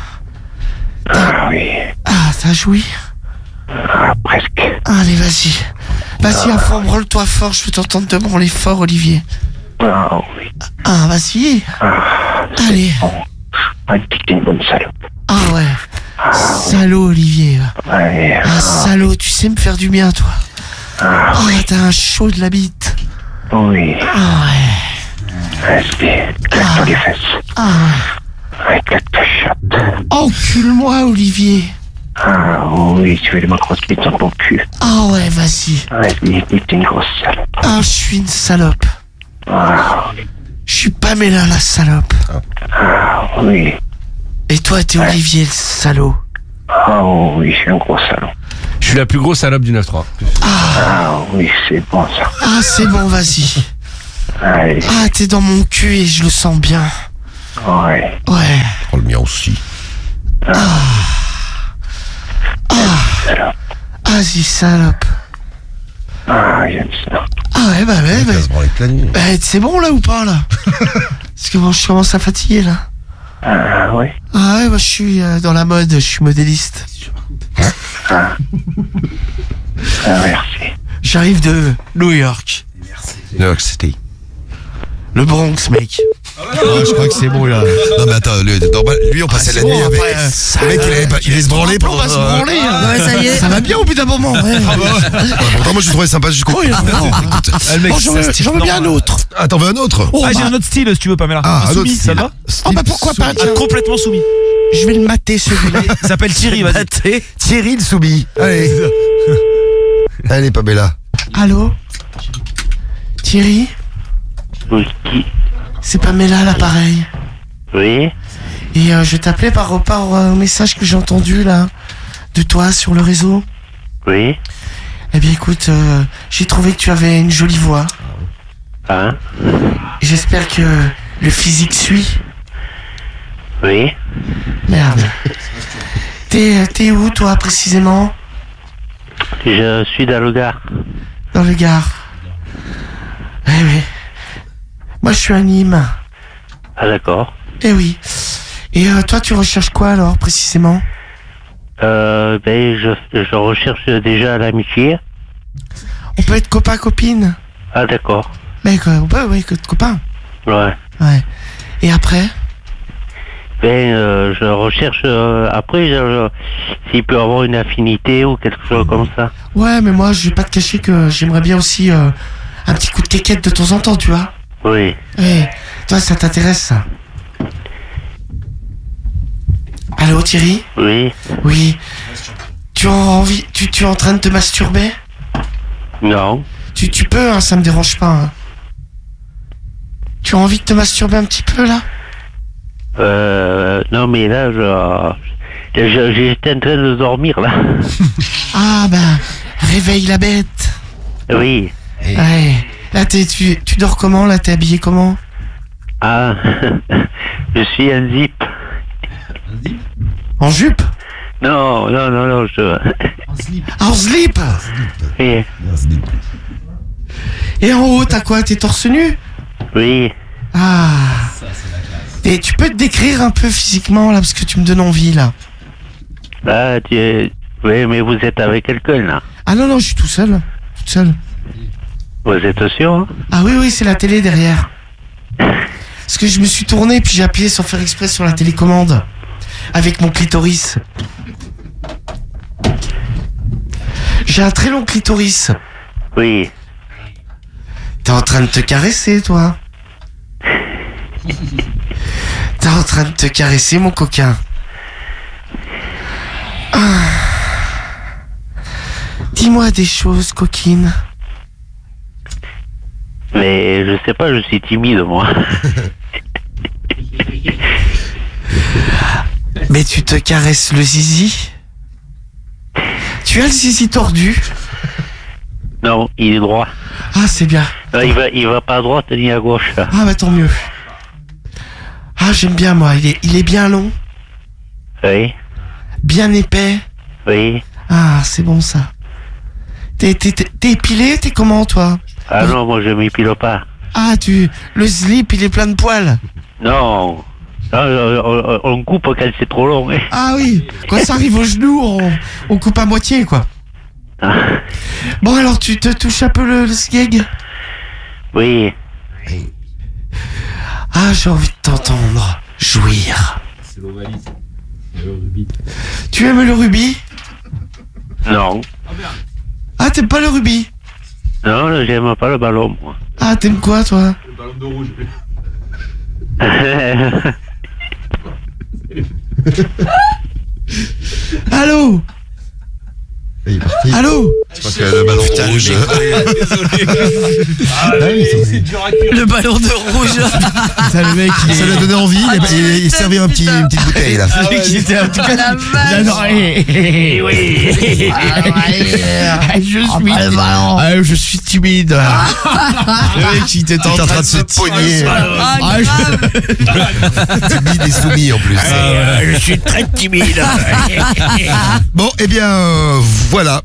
oui.
ah, t'as joui?
Ah, presque.
Allez, vas-y. Vas-y, à fond, branle-toi fort, je veux t'entendre te branler fort, Olivier.
Ah oui.
Ah, vas-y. Allez.
Bon. Ah, dis que t'es une bonne salope.
Ah ouais. Salaud, Olivier.
Allez.
Ah, salaud, tu sais me faire du bien, toi. Ah, t'as un chaud de la bite.
Oui.
Ah ouais.
Vas-y, claque-toi les fesses.
Ah ouais.
Ouais, claque-toi chatte.
Encule-moi, Olivier.
Ah oui, tu veux de ma grosse bite dans ton cul.
Ah ouais, vas-y.
Vas-y, dis que t'es une grosse salope.
Ah, je suis une salope.
Ah oui.
Je suis Pamela, la salope.
Ah oui.
Et toi, t'es Olivier, le salaud.
Ah oui, je suis un gros salon.
Je suis la plus grosse salope du 9-3.
Ah oui, c'est bon ça.
Ah, c'est bon, vas-y.
Allez.
Ah, t'es dans mon cul et je le sens bien.
Ouais.
Ouais.
Oh, le mien aussi.
Salope.
Vas-y, salope.
Ah, j'aime ça.
Ah ouais, bah ouais, bah.
Ça se branle avec la nuit.
Bah, c'est bon là ou pas là? Parce que bon, je commence à fatiguer là.
Ah oui.
Ah ouais, bah je suis dans la mode, je suis modéliste.
Ah, merci.
J'arrive de New York.
New York City.
Le Bronx, mec.
je crois que c'est bon là. Non mais attends, lui on passait la
c'est
nuit
bon,
avec.
après,
Le mec il allait se branler
On va se branler.
Ouais, ça y est.
Ça va bien au bout d'un moment. Ouais.
Pourtant moi je le trouvais sympa jusqu'au. Écoute.
Ah, le mec,
Bon,
ça, c'est
j'en veux bien un
normal.
autre.
Ah t'en veux un autre?
Oh,
Ah, j'ai
bah,
un autre style si tu veux, Pamela.
Ah, un
soumis,
autre
ça
style.
va?
oh, bah pourquoi pas, tiens.
Complètement soumis.
Je vais le mater celui-là.
Il s'appelle Thierry, vas-y.
Thierry le Soubi. Allez. Allez Pamela.
Allô? Thierry?
Oui.
C'est Pamela l'appareil.
Oui.
Et je t'appelais par rapport au message que j'ai entendu là de toi sur le réseau.
Oui.
Eh bien écoute, j'ai trouvé que tu avais une jolie voix.
Hein?
Et j'espère que le physique suit.
Oui.
Merde. T'es où toi précisément?
Je suis dans le Gard.
Dans le Gard. Eh oui. Moi je suis à Nîmes.
Ah d'accord.
Eh oui. Et toi tu recherches quoi alors précisément?
Ben je recherche déjà l'amitié.
On peut être copain-copine.
Ah d'accord.
Mais on peut, oui, être copain.
Ouais.
Ouais. Et après?
Je recherche après s'il peut avoir une affinité ou quelque chose comme ça.
Ouais, mais moi je vais pas te cacher que j'aimerais bien aussi un petit coup de quéquette de temps en temps, tu vois.
Oui.
Ouais. Toi ça t'intéresse ça? Allô Thierry?
Oui.
Oui. Tu as envie, tu es en train de te masturber?
Non.
Tu peux, hein, ça me dérange pas. Hein. Tu as envie de te masturber un petit peu là?
Non mais là j'étais en train de dormir là.
Ah ben, réveille la bête.
Oui.
Ouais. Là tu dors comment là? T'es habillé comment?
Ah. Je suis un zip.
En jupe?
Non, je.
Ah, en slip?
Oui.
Et en haut t'as quoi? T'es torse nu?
Oui.
Ah. Et tu peux te décrire un peu physiquement là parce que tu me donnes envie là.
Là, oui, mais vous êtes avec quelqu'un là.
Ah non, je suis tout seul. toute seule.
Vous êtes sûr, hein?
Ah oui, c'est la télé derrière. Parce que je me suis tourné puis j'ai appuyé sans faire exprès sur la télécommande. Avec mon clitoris. J'ai un très long clitoris.
Oui.
T'es en train de te caresser, toi. T'es en train de te caresser, mon coquin. Ah. Dis-moi des choses, coquine.
Mais je sais pas, je suis timide, moi.
Mais tu te caresses le zizi? Tu as le zizi tordu?
Non, il est droit.
Ah, c'est bien.
Il va pas à droite ni à gauche.
Ah, bah tant mieux. Ah, j'aime bien, moi. Il est bien long.
Oui.
Bien épais.
Oui.
Ah, c'est bon, ça. T'es épilé? T'es comment, toi?
Ah non, moi je m'épile pas.
Ah, le slip, il est plein de poils.
Non. On coupe quand c'est trop long. Hein.
Ah oui, quand ça arrive au genou, on coupe à moitié, quoi. Bon, alors, tu te touches un peu le sgeg?
Oui.
Ah, j'ai envie de t'entendre jouir.
C'est l'ovalie, le rubis.
Tu aimes le rubis?
Non.
Ah, t'aimes pas le rubis?
Non, j'aime pas le ballon, moi.
Ah, t'aimes quoi, toi?
Le ballon de rouge.
Allô?
Il est parti.
Allô?
Je crois qu'il y a le ballon rouge.
Le ballon de rouge.
Putain, le mec,
Ça lui a donné envie, il servait une petite bouteille là.
Le mec, il était en tout cas.
La vache.
Je suis timide. Le mec, il était en train de se pogner.
Ah, grave.
Timide et soumis en plus.
Je suis très timide.
Bon, eh bien, voilà.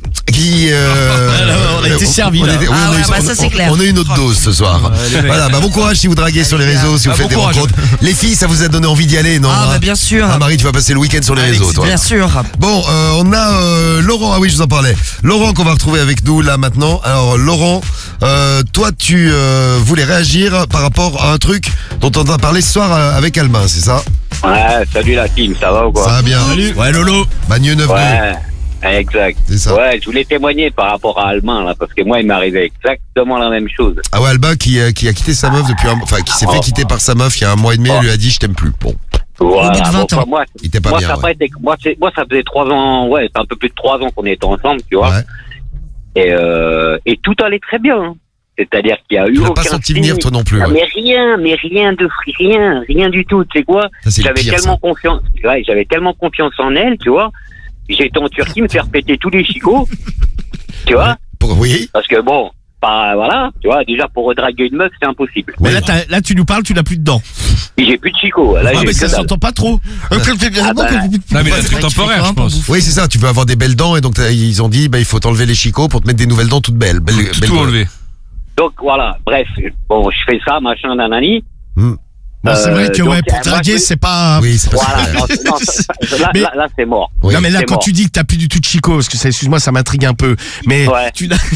On a été servi, là.
Ah ouais, bah ça, c'est clair.
On a une autre dose ce soir. Voilà, bah bon courage si vous draguez sur les réseaux, si vous faites des rencontres. Les filles, ça vous a donné envie d'y aller, non?
Ah bah bien sûr.
Ah, Marie, tu vas passer le week-end sur les réseaux, toi.
Bien sûr.
Bon, on a Laurent. Ah oui, je vous en parlais. Laurent qu'on va retrouver avec nous là maintenant. Alors Laurent, toi tu voulais réagir par rapport à un truc dont on a parlé ce soir avec Alma, c'est ça?
Ouais, salut la team, ça va ou quoi?
Ça va bien.
Ouais, Lolo.
Bagneux 9-2.
Ouais, exact.
C'est ça.
Ouais, je voulais témoigner par rapport à Allemagne, là, parce que moi, il m'est arrivé exactement la même chose.
Ah ouais, Alba qui a quitté sa meuf depuis qui s'est fait quitter par sa meuf il y a un mois et demi, elle lui a dit je t'aime plus. Bon,
Voilà,
bout de 20 ans.
moi,
il était pas
moi,
bien.
ça a pas été, moi, ça faisait 3 ans, ouais, c'est un peu plus de 3 ans qu'on était ensemble, tu vois.
Ouais.
Et tout allait très bien. Hein. C'est-à-dire qu'il y a eu
Tu l'as
aucun
pas senti
signe.
venir toi non plus.
Ah,
Ouais.
mais rien du tout. Tu sais quoi?
Ça, c'est le
J'avais
pire,
tellement
ça.
confiance, ouais, j'avais tellement confiance en elle, tu vois. J'étais en Turquie me faire péter tous les chicots, tu vois.
Oui.
Parce que bon, voilà, tu vois, déjà pour redraguer une meuf, c'est impossible.
Mais là, tu nous parles, tu n'as plus de dents.
Et j'ai plus de chicots. Là,
Ah,
j'ai
mais
que
ça
dalle.
s'entend pas trop.
bah.
Non, mais là, c'est temporaire, je pense.
Oui, c'est ça, tu veux avoir des belles dents et donc ils ont dit il faut t'enlever les chicots pour te mettre des nouvelles dents toutes belles.
Tout enlevé.
Donc voilà, bref, bon, je fais ça, machin, nanani.
Bon, c'est vrai que
donc,
ouais, pour
moi,
draguer,
je-
c'est pas.
Oui, c'est pas
Voilà,
super.
là,
Mais-
là, c'est mort.
Oui.
Non mais là
c'est
quand
mort.
tu dis que t'as plus du tout de chico, parce que ça, excuse-moi, ça m'intrigue un peu. Mais
Ouais.
tu n'as.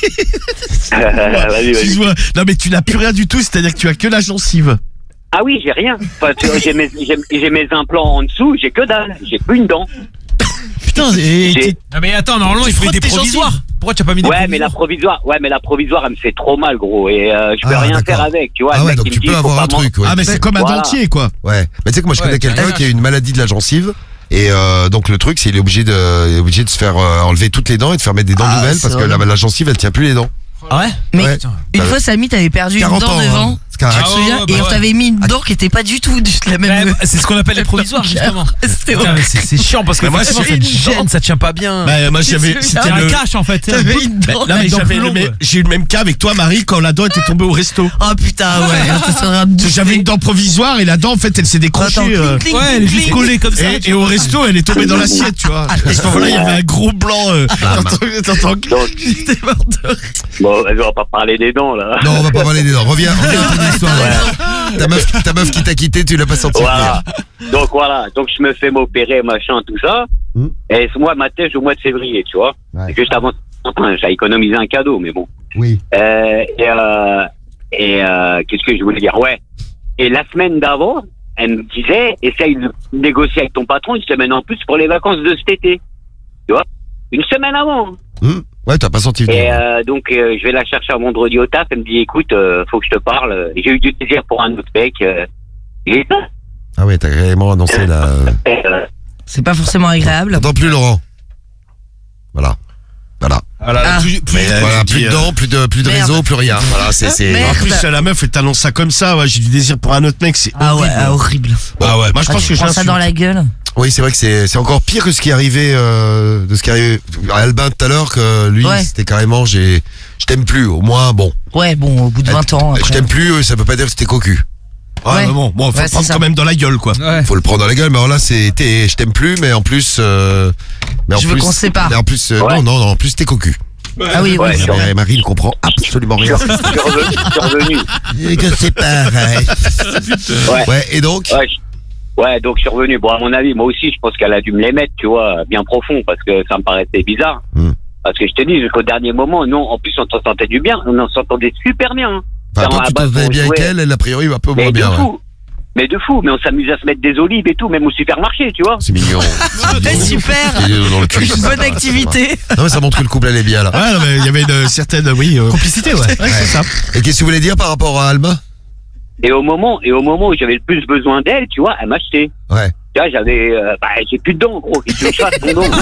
Vas-y.
Excuse-moi. Non mais tu n'as plus rien du tout, c'est-à-dire que tu as que la gencive.
Ah oui, j'ai rien. Enfin, tu vois, j'ai mes implants en dessous, j'ai que dalle, j'ai plus une dent.
Putain,
J'ai-
Ah mais attends, normalement
Tu
il faut
frottes
des
tes
provisoires. Pourquoi tu as pas mis des
Ouais, mais
provisoires
la provisoire, elle me fait trop mal, gros, et je peux
Ah,
rien
d'accord.
faire avec, tu vois.
Ah
le
ouais,
mec,
donc
il
tu
me dit,
peux
faut
avoir
pas
un truc, ouais.
Ah mais c'est comme un
Voilà.
dentier quoi.
Ouais. Mais tu sais que moi je connais
Ouais,
quelqu'un
la
qui a une maladie de la gencive. Et donc le truc c'est il est obligé de se faire enlever toutes les dents et de faire mettre des dents
Ah,
nouvelles
c'est
parce que
vrai.
la gencive elle tient plus les dents.
Ah ouais?
Mais
Ouais.
une fois, Samy, t'avais perdu une
40
dent
ans,
devant.
hein. C'est qu'un
Tu te
Ah ouais,
souviens
ouais,
Et
bah
on
ouais.
t'avait mis une dent qui était pas du tout la même.
C'est ce qu'on appelle les provisoires justement.
C'était
Putain, mais c'est chiant parce que
Mais moi,
forcément,
j'ai
ça te
une
gêne,
dent.
ça tient pas bien.
Bah moi j'avais,
Tu te
c'était
C'est un
le.
cache en fait.
T'avais une dent.
Non mais
Avec dents
j'avais
plus
le
longues.
j'ai eu le même cas avec toi Marie quand la dent était tombée au resto.
Oh putain, ouais. Ça serait un
J'avais une dent provisoire et la dent en fait elle s'est décrochée.
Attends, cling,
Ouais, elle est juste collée comme ça.
Et au resto, elle est tombée dans l'assiette, tu vois. À ce moment-là, il y avait un gros blanc. T'entends
Donc,
J'étais mort de rire.
bon, on va pas parler des dents, là.
Non, on va pas parler des dents. Reviens à ton histoire. Ta meuf qui t'a quitté, tu l'as pas senti
Voilà.
venir.
Donc voilà, donc je me fais m'opérer, machin, tout ça. Et moi, ma thèse au mois de février, tu vois.
Ouais.
Juste avant J'ai économisé un cadeau, mais bon.
Oui.
Qu'est-ce que je voulais dire? Ouais. Et la semaine d'avant, elle me disait, essaye de négocier avec ton patron une semaine en plus pour les vacances de cet été. Tu vois? Une semaine avant.
Ouais, t'as pas senti venir.
Et donc, je vais la chercher un vendredi au taf. Elle me dit, écoute, faut que je te parle. J'ai eu du désir pour un autre mec. Et
Ah ouais, t'as carrément annoncé la...
C'est pas forcément agréable.
T'entends plus, Laurent. Voilà.
Ah.
Voilà, plus de dents, plus de
Merde.
réseau, plus rien. Voilà, c'est...
Merde.
En plus, la meuf, elle t'annonce ça comme ça. Ouais, j'ai du désir pour un autre mec, c'est
Ah ouais,
horrible.
horrible.
Ah ouais, moi je
Ah,
pense
tu
que
prends ça dans la gueule.
Oui, c'est vrai que c'est encore pire que ce qui est arrivé de ce qui est arrivé à Albin tout à l'heure, que lui,
Ouais.
c'était carrément je t'aime plus. Au moins, bon.
Ouais, bon, au bout de 20 ans.
Je
Après.
t'aime plus, ça veut pas dire que c'était cocu.
Ouais,
Ouais.
mais bon, faut
Ouais,
le
c'est
prendre
ça.
quand même dans la gueule, quoi.
Ouais.
Faut le prendre dans la gueule, mais alors là, je t'aime plus, mais en plus,
Je veux qu'on se sépare.
Mais en plus,
Ouais.
non, en plus t'es cocu.
Ah oui,
Ouais,
oui.
sur-
Marie ne comprend absolument rien.
je suis revenu.
Et que c'est pareil.
Ouais.
Ouais, et donc?
Ouais, donc je suis revenu. Bon, à mon avis, moi aussi, je pense qu'elle a dû me les mettre, tu vois, bien profond, parce que ça me paraissait bizarre. Parce que je te dis, jusqu'au dernier moment, non, en plus, on s'entendait du bien, on s'entendait super bien. Hein.
Enfin, toi,
À
tu
la base,
t'entendais
on
bien avec
jouait-
elle a priori, un peu
Mais
moins
de
bien. Ouais.
fou. Mais de fou, mais on s'amusait à se mettre des olives et tout, même au supermarché, tu vois.
C'est mignon.
Ouais, super.
Il est dans le cul.
Une bonne activité.
Non, mais ça montre que le couple allait bien, là.
Ouais, non, mais il y avait une certaine, oui,
Complicité, ouais.
ouais, c'est ça.
Et qu'est-ce que tu voulais dire par rapport à Alma?
Et au moment où j'avais le plus besoin d'elle, tu vois, elle m'achetait.
Ouais.
Tu vois, j'ai plus de dents, gros. Qu'est-ce que tu fasses, ton dent?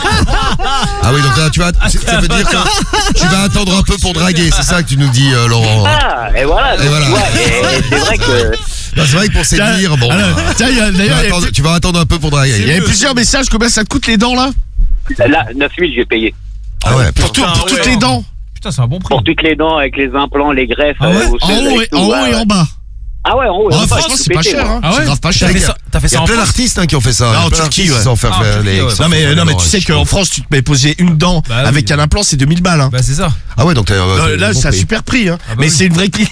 Ah oui, donc là, ça veut dire que tu vas attendre un peu pour draguer, c'est ça que tu nous dis, Laurent.
Ah, et voilà.
Et voilà.
Tu vois, et c'est vrai que,
Bah, c'est vrai que pour séduire, bon.
Alors, tiens, d'ailleurs,
Tu vas attendre un peu pour draguer.
il y avait plusieurs messages. Combien ça te coûte les dents, là?
là, 9 000, j'ai payé.
Ah ouais,
Pour toutes les dents.
Putain, c'est un bon prix.
Pour toutes les dents, avec les implants, les greffes,
Ah ouais
osseuses,
En haut
avec tout,
et
ouais.
en bas.
Ah ouais, en haut. et en
Oh,
bas,
franchement,
j'ai
c'est
tout
pas
pété,
cher,
moi.
hein.
Ah ouais
C'est grave pas cher.
T'as fait
Il y
ça
a
en
plein
France?
d'artistes hein, qui ont fait ça.
Non,
Il y a
en
plein
Turquie,
d'artistes
ouais.
qui s'en faire
Ah, en
faire
Turquie,
les.
ouais.
Non, mais tu sais qu'en France, tu te mets poser une dent
Bah oui.
avec un implant, c'est 2000 balles, hein.
Bah, c'est ça.
Ah ouais, donc t'as.
Là, c'est un super prix, hein.
Ah bah
Mais
oui.
c'est une vraie clinique.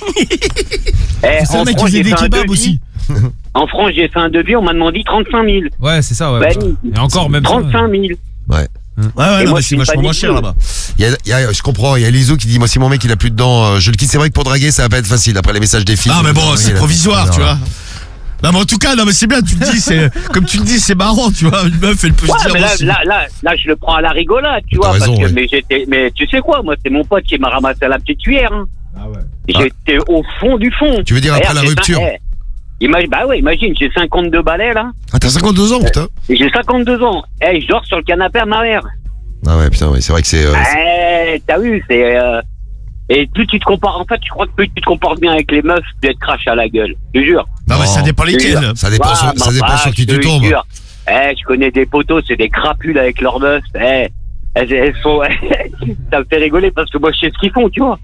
C'est le mec qui faisait des kebabs aussi.
En France, j'ai fait un devis, on m'a demandé 35 000.
Ouais, c'est ça, ouais.
Ben,
Et encore, même ça.
35 000.
Ouais.
Ouais,
Et
non,
moi,
mais
je
c'est
suis
vachement
pas
moins
du
cher
tout.
là-bas.
Je comprends, il y a Lizou qui dit moi si mon mec il a plus de dents, je le quitte. C'est vrai que pour draguer ça va pas être facile après les messages des filles.
Ah, mais bon, c'est
Il a-
provisoire, tu
Voilà.
vois. Non, mais en tout cas, non, mais c'est bien, tu le dis, comme tu le dis, c'est marrant, tu vois. Une meuf, elle peut
Ouais,
se dire,
mais
bon,
là,
c'est-
là, je le prends à la rigolade, tu
T'as
vois.
raison,
parce que,
ouais.
mais tu sais quoi, moi, c'est mon pote qui m'a ramassé à la petite cuillère. Hein.
Ah ouais.
J'étais au fond du fond.
Tu veux dire après
Regarde,
la
j'ai
rupture
bah ouais, imagine, j'ai 52 balais, là.
Ah t'as 52 ans putain.
Et j'ai 52 ans. Je dors sur le canapé à ma mère.
Ah ouais putain, ouais, c'est vrai que c'est.
T'as vu, c'est... Et plus tu te compares... En fait, je crois que plus tu te comportes bien avec les meufs, plus elles te crachent à la gueule. Je te jure.
Non, mais ça
Non.
dépend lesquels.
Ça dépend sur, ça dépend sur qui tu tombes.
Je connais des potos, c'est des crapules avec leurs meufs. Elles sont... ça me fait rigoler parce que moi, je sais ce qu'ils font, tu vois.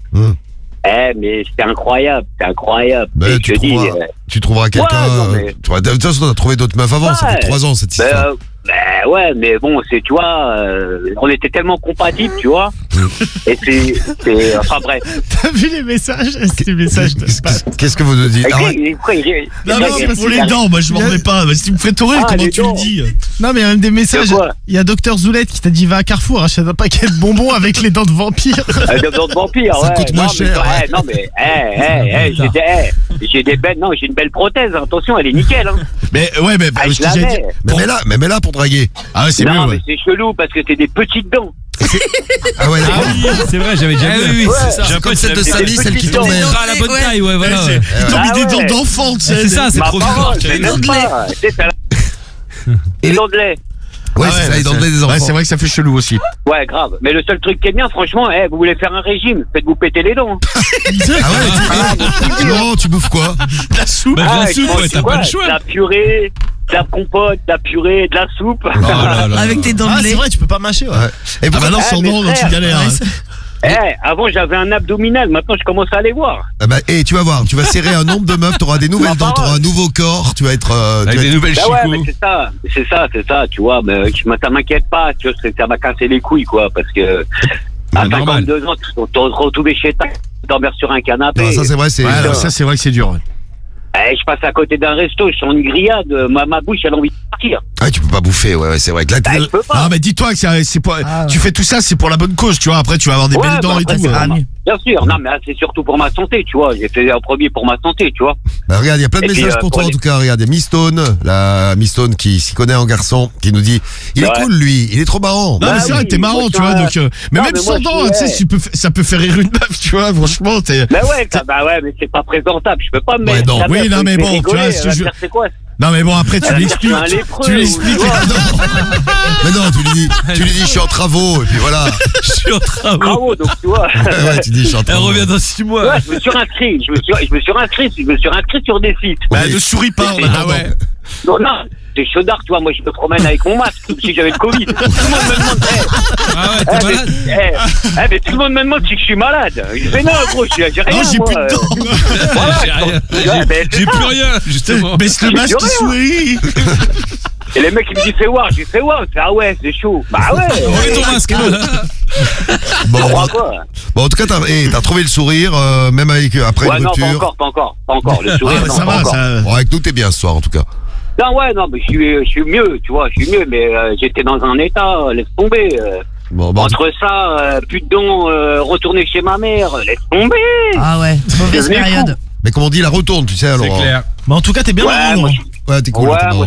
Mais c'est incroyable, c'est incroyable.
Bah,
Et
tu
je te dis,
trouveras quelqu'un.
non, mais-
De toute façon, t'as trouvé d'autres meufs avant. Ça
Ouais.
fait 3 ans cette histoire.
ouais, mais bon, c'est, tu vois, on était tellement compatibles, tu vois. Et c'est, enfin bref.
T'as vu les messages? C'est des messages de
Qu'est-ce que vous nous dites? Ah ouais.
Non, mais c'est pour les dents, moi je m'en remets pas. Si tu me ferais tourner, comment
les
tu
dents.
le dis?
Non, mais il y a même des messages.
C'est quoi
Il y a Docteur Zoulette qui t'a dit va à Carrefour, achète un paquet de bonbons avec les dents de vampire.
De vampire,
Ça
ouais.
coûte moins
non, mais,
cher, ouais.
non, mais, j'ai des belles, non, j'ai une belle prothèse, hein. Attention, elle est nickel, hein.
Mais ouais, mais
Ah,
je
je
t'ai déjà dit.
l'avais.
Mais mets là pour draguer.
Ah ouais, c'est
Non,
mieux,
mais
ouais.
c'est chelou parce que c'est des petites dents.
Ah ouais,
Ah
d'accord.
oui, c'est vrai, j'avais déjà vu.
oui, c'est ça.
J'ai un
Comme
peu
celle de
c'est
Samy, celle qui
petites
tombait.
dents.
à la bonne
Ouais.
taille, ouais, voilà.
Ouais,
ouais.
Ils t'ont mis
Ah
des
ouais.
dents d'enfant, tu sais.
C'est ça, c'est
Ma
trop
parole,
bizarre.
mais même pas. C'est ça. Les dents de lait.
Ouais,
Ah
c'est ça, ils donnent des enfants.
Ouais, c'est vrai que ça fait chelou aussi.
Ouais, grave. Mais le seul truc qui est bien, franchement, vous voulez faire un régime, faites-vous péter les dents.
Ah ouais, Laurent, tu bouffes quoi?
La soupe.
Bah, de la
je
soupe,
mange
ouais, t'as
quoi
pas le choix.
De la purée, de la compote, de la purée, de la soupe.
Oh là là.
Avec tes dents
Ah,
de
c'est
lait.
vrai, tu peux pas mâcher, ouais.
Ouais. Et
Ah
pourquoi
bah non, sans
mais
dents, tu
frère,
galères. hein.
Avant, j'avais un abdominal, maintenant, je commence à les voir.
Ah bah, tu vas voir, tu vas serrer un nombre de meufs, t'auras des nouvelles dents, t'auras un nouveau corps, tu vas être. tu
Avec
vas
des
être-
nouvelles
Bah ouais, mais
chicots.
c'est ça, tu vois, mais ça m'inquiète pas, tu vois, ça m'a cassé les couilles, quoi, parce que à
C'est normal.
52 ans, tu te retrouves chez toi, dormir sur un canapé.
Non, ça c'est vrai, c'est.
Ouais, non, ça c'est vrai que c'est dur. Ouais.
Je passe à côté d'un resto, je sens une grillade, ma bouche, elle a envie de partir.
Ah, tu peux pas bouffer, ouais, c'est vrai que là,
Je peux pas.
Ah, mais dis-toi que c'est pour, tu fais tout ça, c'est pour la bonne cause, tu vois. Après, tu vas avoir des belles dents et tout.
Bien sûr, non, mais c'est surtout pour ma santé, tu vois. J'ai fait un premier pour ma santé, tu vois.
Bah, regarde, il y a plein de
Et puis,
messages pour toi, en tout cas. Regarde, il y a Miss Stone, la Miss Stone qui s'y connaît en garçon, qui nous dit, il est cool, lui, il est trop marrant.
Non, mais c'est vrai que t'es marrant, tu vois. Donc, mais
Non,
même
mais moi,
sans dents,
je
tu sais, ça peut faire rire une meuf, tu vois. Franchement, t'es.
Bah ouais, mais c'est pas présentable. Je peux pas me
Ouais,
mettre.
non.
la meuf,
Oui, non, mais
je vais
bon, tu
rigoler,
vois, ce que
elle va
je-
faire, c'est quoi
Non, mais bon, après, tu
Elle va
l'expliques.
faire un lépreux,
Tu l'expliques.
ou-
Mais non, tu lui dis, je suis en travaux, et puis voilà.
Je suis en travaux.
Bravo, donc tu vois.
Ouais, tu dis, je suis en
Elle
travaux.
revient dans 6 mois.
Ouais, je me suis inscrit. Je me suis inscrit sur des sites.
Bah,
Oui.
ne souris pas en
Ah
attendant.
ouais.
Non, c'est chaudard, tu vois. Moi, je me promène avec mon masque, comme si j'avais le Covid. Tout le monde me demande,
Ah ouais, t'es malade.
mais tout le monde me demande si je suis malade. Je fais non, gros, j'ai rien.
Non, j'ai
moi.
plus de dents.
J'ai rien.
Ouais, mais c'est
J'ai
ça.
plus rien, justement.
Baisse le masque,
rien.
souris.
Et les mecs, ils me disent, fais voir. J'ai fait voir. Ah ouais, c'est chaud. Bah ouais.
Remets ton masque.
Bon,
Tu crois quoi?
bon, en tout cas, t'as trouvé le sourire, même avec, après
Ouais,
une
non,
rupture.
pas encore. Le sourire,
Ah,
non,
ça
pas
va,
encore.
ça.
Bon, avec nous, t'es bien ce soir, en tout cas.
Non, ouais, non, mais je suis mieux, tu vois, je suis mieux, mais j'étais dans un état, laisse tomber.
Bon, bon,
Entre ça, plus de dons, retourner chez ma mère, laisse tomber.
Ah ouais, mauvaise
Devenez
période.
mais comme on dit, la retourne, tu sais, alors.
C'est clair.
Mais en tout cas, t'es bien
Ouais,
marrant,
moi,
non
Ouais, t'es cool.
Ouais,
t'es marrant.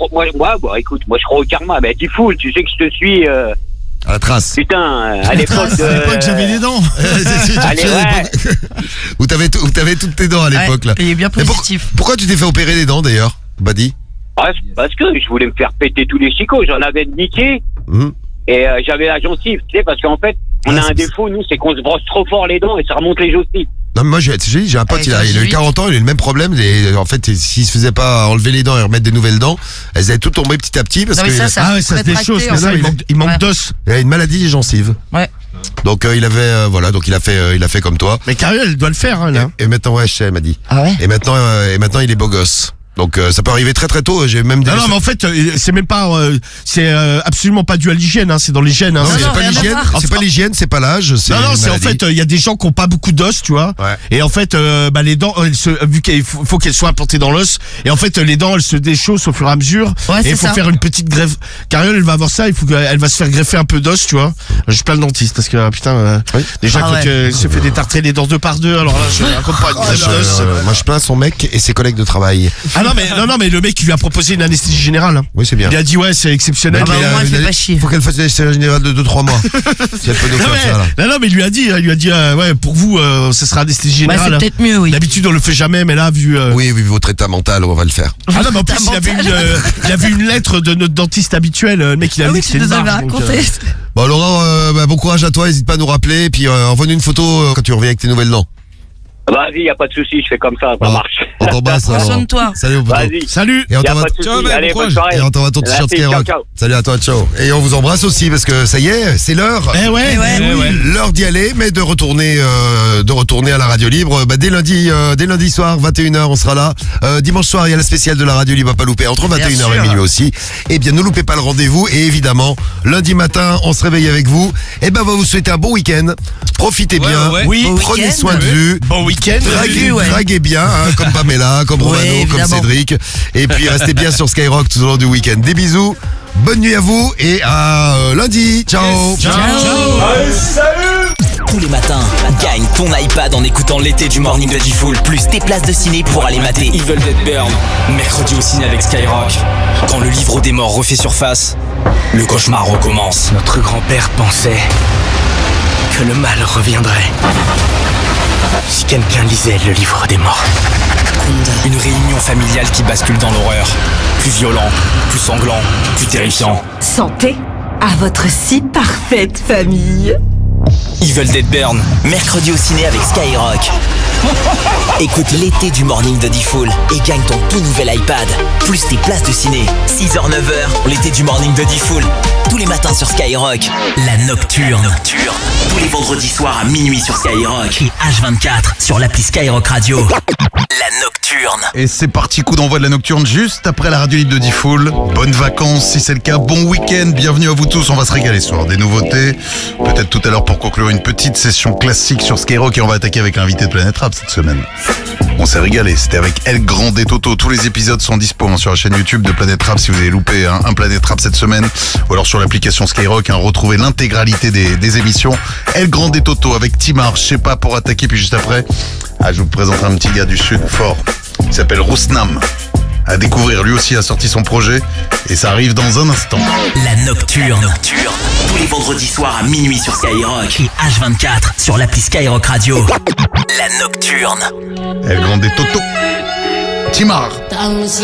écoute, moi je crois au karma. Mais dis fou, tu sais que je te suis,
À la trace.
putain, à l'époque de.
À l'époque, j'avais des dents.
Allez, ouais.
Où t'avais toutes tes dents à l'époque, là.
Ouais, il est bien
Mais
positif.
pourquoi tu t'es fait opérer les dents, d'ailleurs, Badi?
Parce que je voulais me faire péter tous les chicots, j'en avais niqué,
Hum.
et j'avais la gencive, tu sais, parce qu'en fait, on a un défaut, nous, c'est qu'on se brosse trop fort les dents et ça remonte les gencives.
Non, mais moi, j'ai un pote,
Avec
il a eu
18.
40 ans, il a eu le même problème. Et en fait, s'il se faisait pas enlever les dents et remettre des nouvelles dents, elles allaient toutes tomber petit à petit parce
Non, mais
que
ça
Ah ouais, ça se
rétracté,
déchausse,
en
mais ça,
fait.
il manque
Ouais.
d'os.
il a une maladie des gencives.
Ouais.
Donc il avait voilà, donc il a fait comme toi.
Mais Carrière, elle doit le faire, hein, là.
Et maintenant ouais, je sais, elle m'a dit.
Ah ouais.
Et maintenant il est beau gosse. Donc ça peut arriver très très tôt. J'ai même des.
Non, mais en fait, c'est même pas, c'est absolument pas dû à l'hygiène, hein, c'est dans les gènes. Hein,
Non,
c'est-
c'est pas
rien à
l'hygiène,
voir.
c'est pas l'hygiène, c'est pas l'âge, c'est.
Non, non,
une
c'est en
maladie.
fait, il y a des gens qui ont pas beaucoup d'os, tu vois.
Ouais.
Et en fait, bah, les dents, vu qu'il faut qu'elles soient implantées dans l'os, et en fait, les dents, elles se déchaussent au fur et à mesure.
Ouais,
et
c'est
il faut
ça.
faire une petite greffe. Carriole, elle va avoir ça, il faut qu'elle va se faire greffer un peu d'os, tu vois. Je suis plein de dentiste, parce que, putain,
Oui.
déjà,
Ah
quand
ouais.
elle se fait détartrer les dents 2 par 2, alors là, je raconte pas une greffe d'os.
Moi je plains son mec et ses collègues de travail.
Ah non, mais le mec, il lui a proposé une anesthésie générale. Hein.
Oui, c'est bien.
Il a dit, ouais, c'est exceptionnel.
Ah bah,
Mais,
au moins, elle fait
il a
pas
dit,
chier.
faut qu'elle fasse une anesthésie générale de 2-3 mois. Si elle peut nous
Non,
faire ça là.
mais, non, mais il lui a dit, ouais, pour vous, ça sera anesthésie
Bah,
générale.
c'est peut-être mieux, oui.
D'habitude, on le fait jamais, mais là, vu.
Oui, votre état mental, on va le faire.
Ah non, mais en plus, il avait une lettre de notre dentiste habituel. Le mec, il a
Ah
dit
oui,
que
tu
c'était une
nous avais
barge, donc,
raconté.
Bon Laurent, bon courage à toi, n'hésite pas à nous rappeler, et puis envoie-nous une photo quand tu reviens avec tes nouvelles dents.
Vas-y, y a pas de souci, je fais comme ça
Bon,
marche.
on t'embrasse.
Prends
Laurent.
soin de toi.
Salut au poteau.
Vas-y.
Salut.
Et on
Y a
t'envoie
pas de souci.
Ciao, mec,
Allez,
bon
bonne
courage.
soirée.
et on t'envoie ton t-shirt
Merci,
Skyrock.
ciao, ciao.
Salut à toi, ciao. Et on vous embrasse aussi parce que ça y est, c'est l'heure.
Eh ouais,
Eh ouais.
L'heure d'y aller, mais de retourner à la radio libre. Dès lundi soir, 21h, on sera là. Dimanche soir, il y a la spéciale de la radio libre à pas louper entre 21h et
sûr.
minuit aussi. Eh bien, ne loupez pas le rendez-vous. Et évidemment, lundi matin, on se réveille avec vous. Eh ben, on va vous souhaiter un bon week-end. Profitez
Ouais,
bien.
ouais.
Oui,
Bon
Prenez
week-end.
soin de vous.
bon week-end.
Draguez,
ouais.
draguez bien, hein, comme Pamela, comme
Ouais,
Romano, comme
évidemment.
Cédric. Et puis restez bien sur Skyrock tout au long du week-end. Des bisous, bonne nuit à vous et à lundi. Ciao.
Tous les matins, gagne ton iPad en écoutant l'été du Morning de Diffoul, plus tes places de ciné pour aller mater Evil Dead Burn, mercredi au ciné avec Skyrock. Quand le livre des morts refait surface, le cauchemar recommence. Notre grand-père pensait que le mal reviendrait si quelqu'un lisait le livre des morts. Une réunion familiale qui bascule dans l'horreur. Plus violent, plus sanglant, plus terrifiant.
Santé à votre si parfaite famille.
Evil Dead Burn, mercredi au ciné avec Skyrock. Écoute l'été du Morning de Diffoul et gagne ton tout nouvel iPad, plus tes places de ciné. 6h, 9h, l'été du Morning de Diffoul. Tous les matins sur Skyrock. La Nocturne. Tous les vendredis soirs à minuit sur Skyrock. Et H24 sur l'appli Skyrock Radio. La Nocturne.
Et c'est parti, coup d'envoi de la Nocturne juste après la radio libre de Diffoul. Bonnes vacances si c'est le cas, bon week-end, bienvenue à vous tous, on va se régaler ce soir. Des nouveautés, peut-être tout à l'heure pour conclure une petite session classique sur Skyrock et on va attaquer avec l'invité de Planète Rap cette semaine. On s'est régalé, c'était avec El Grande et Toto. Tous les épisodes sont dispo sur la chaîne YouTube de Planète Rap si vous avez loupé un Planète Rap cette semaine. Ou alors sur l'application Skyrock, retrouvez l'intégralité des émissions. El Grande et Toto avec Timar, je sais pas, pour attaquer. Puis juste après, je vous présente un petit gars du Sud fort. Il s'appelle Rousnam. À découvrir, lui aussi a sorti son projet et ça arrive dans un instant.
La Nocturne. Tous les vendredis soirs à minuit sur Skyrock et H24 sur l'appli Skyrock Radio. La Nocturne.
El Grande et Toto. Timar.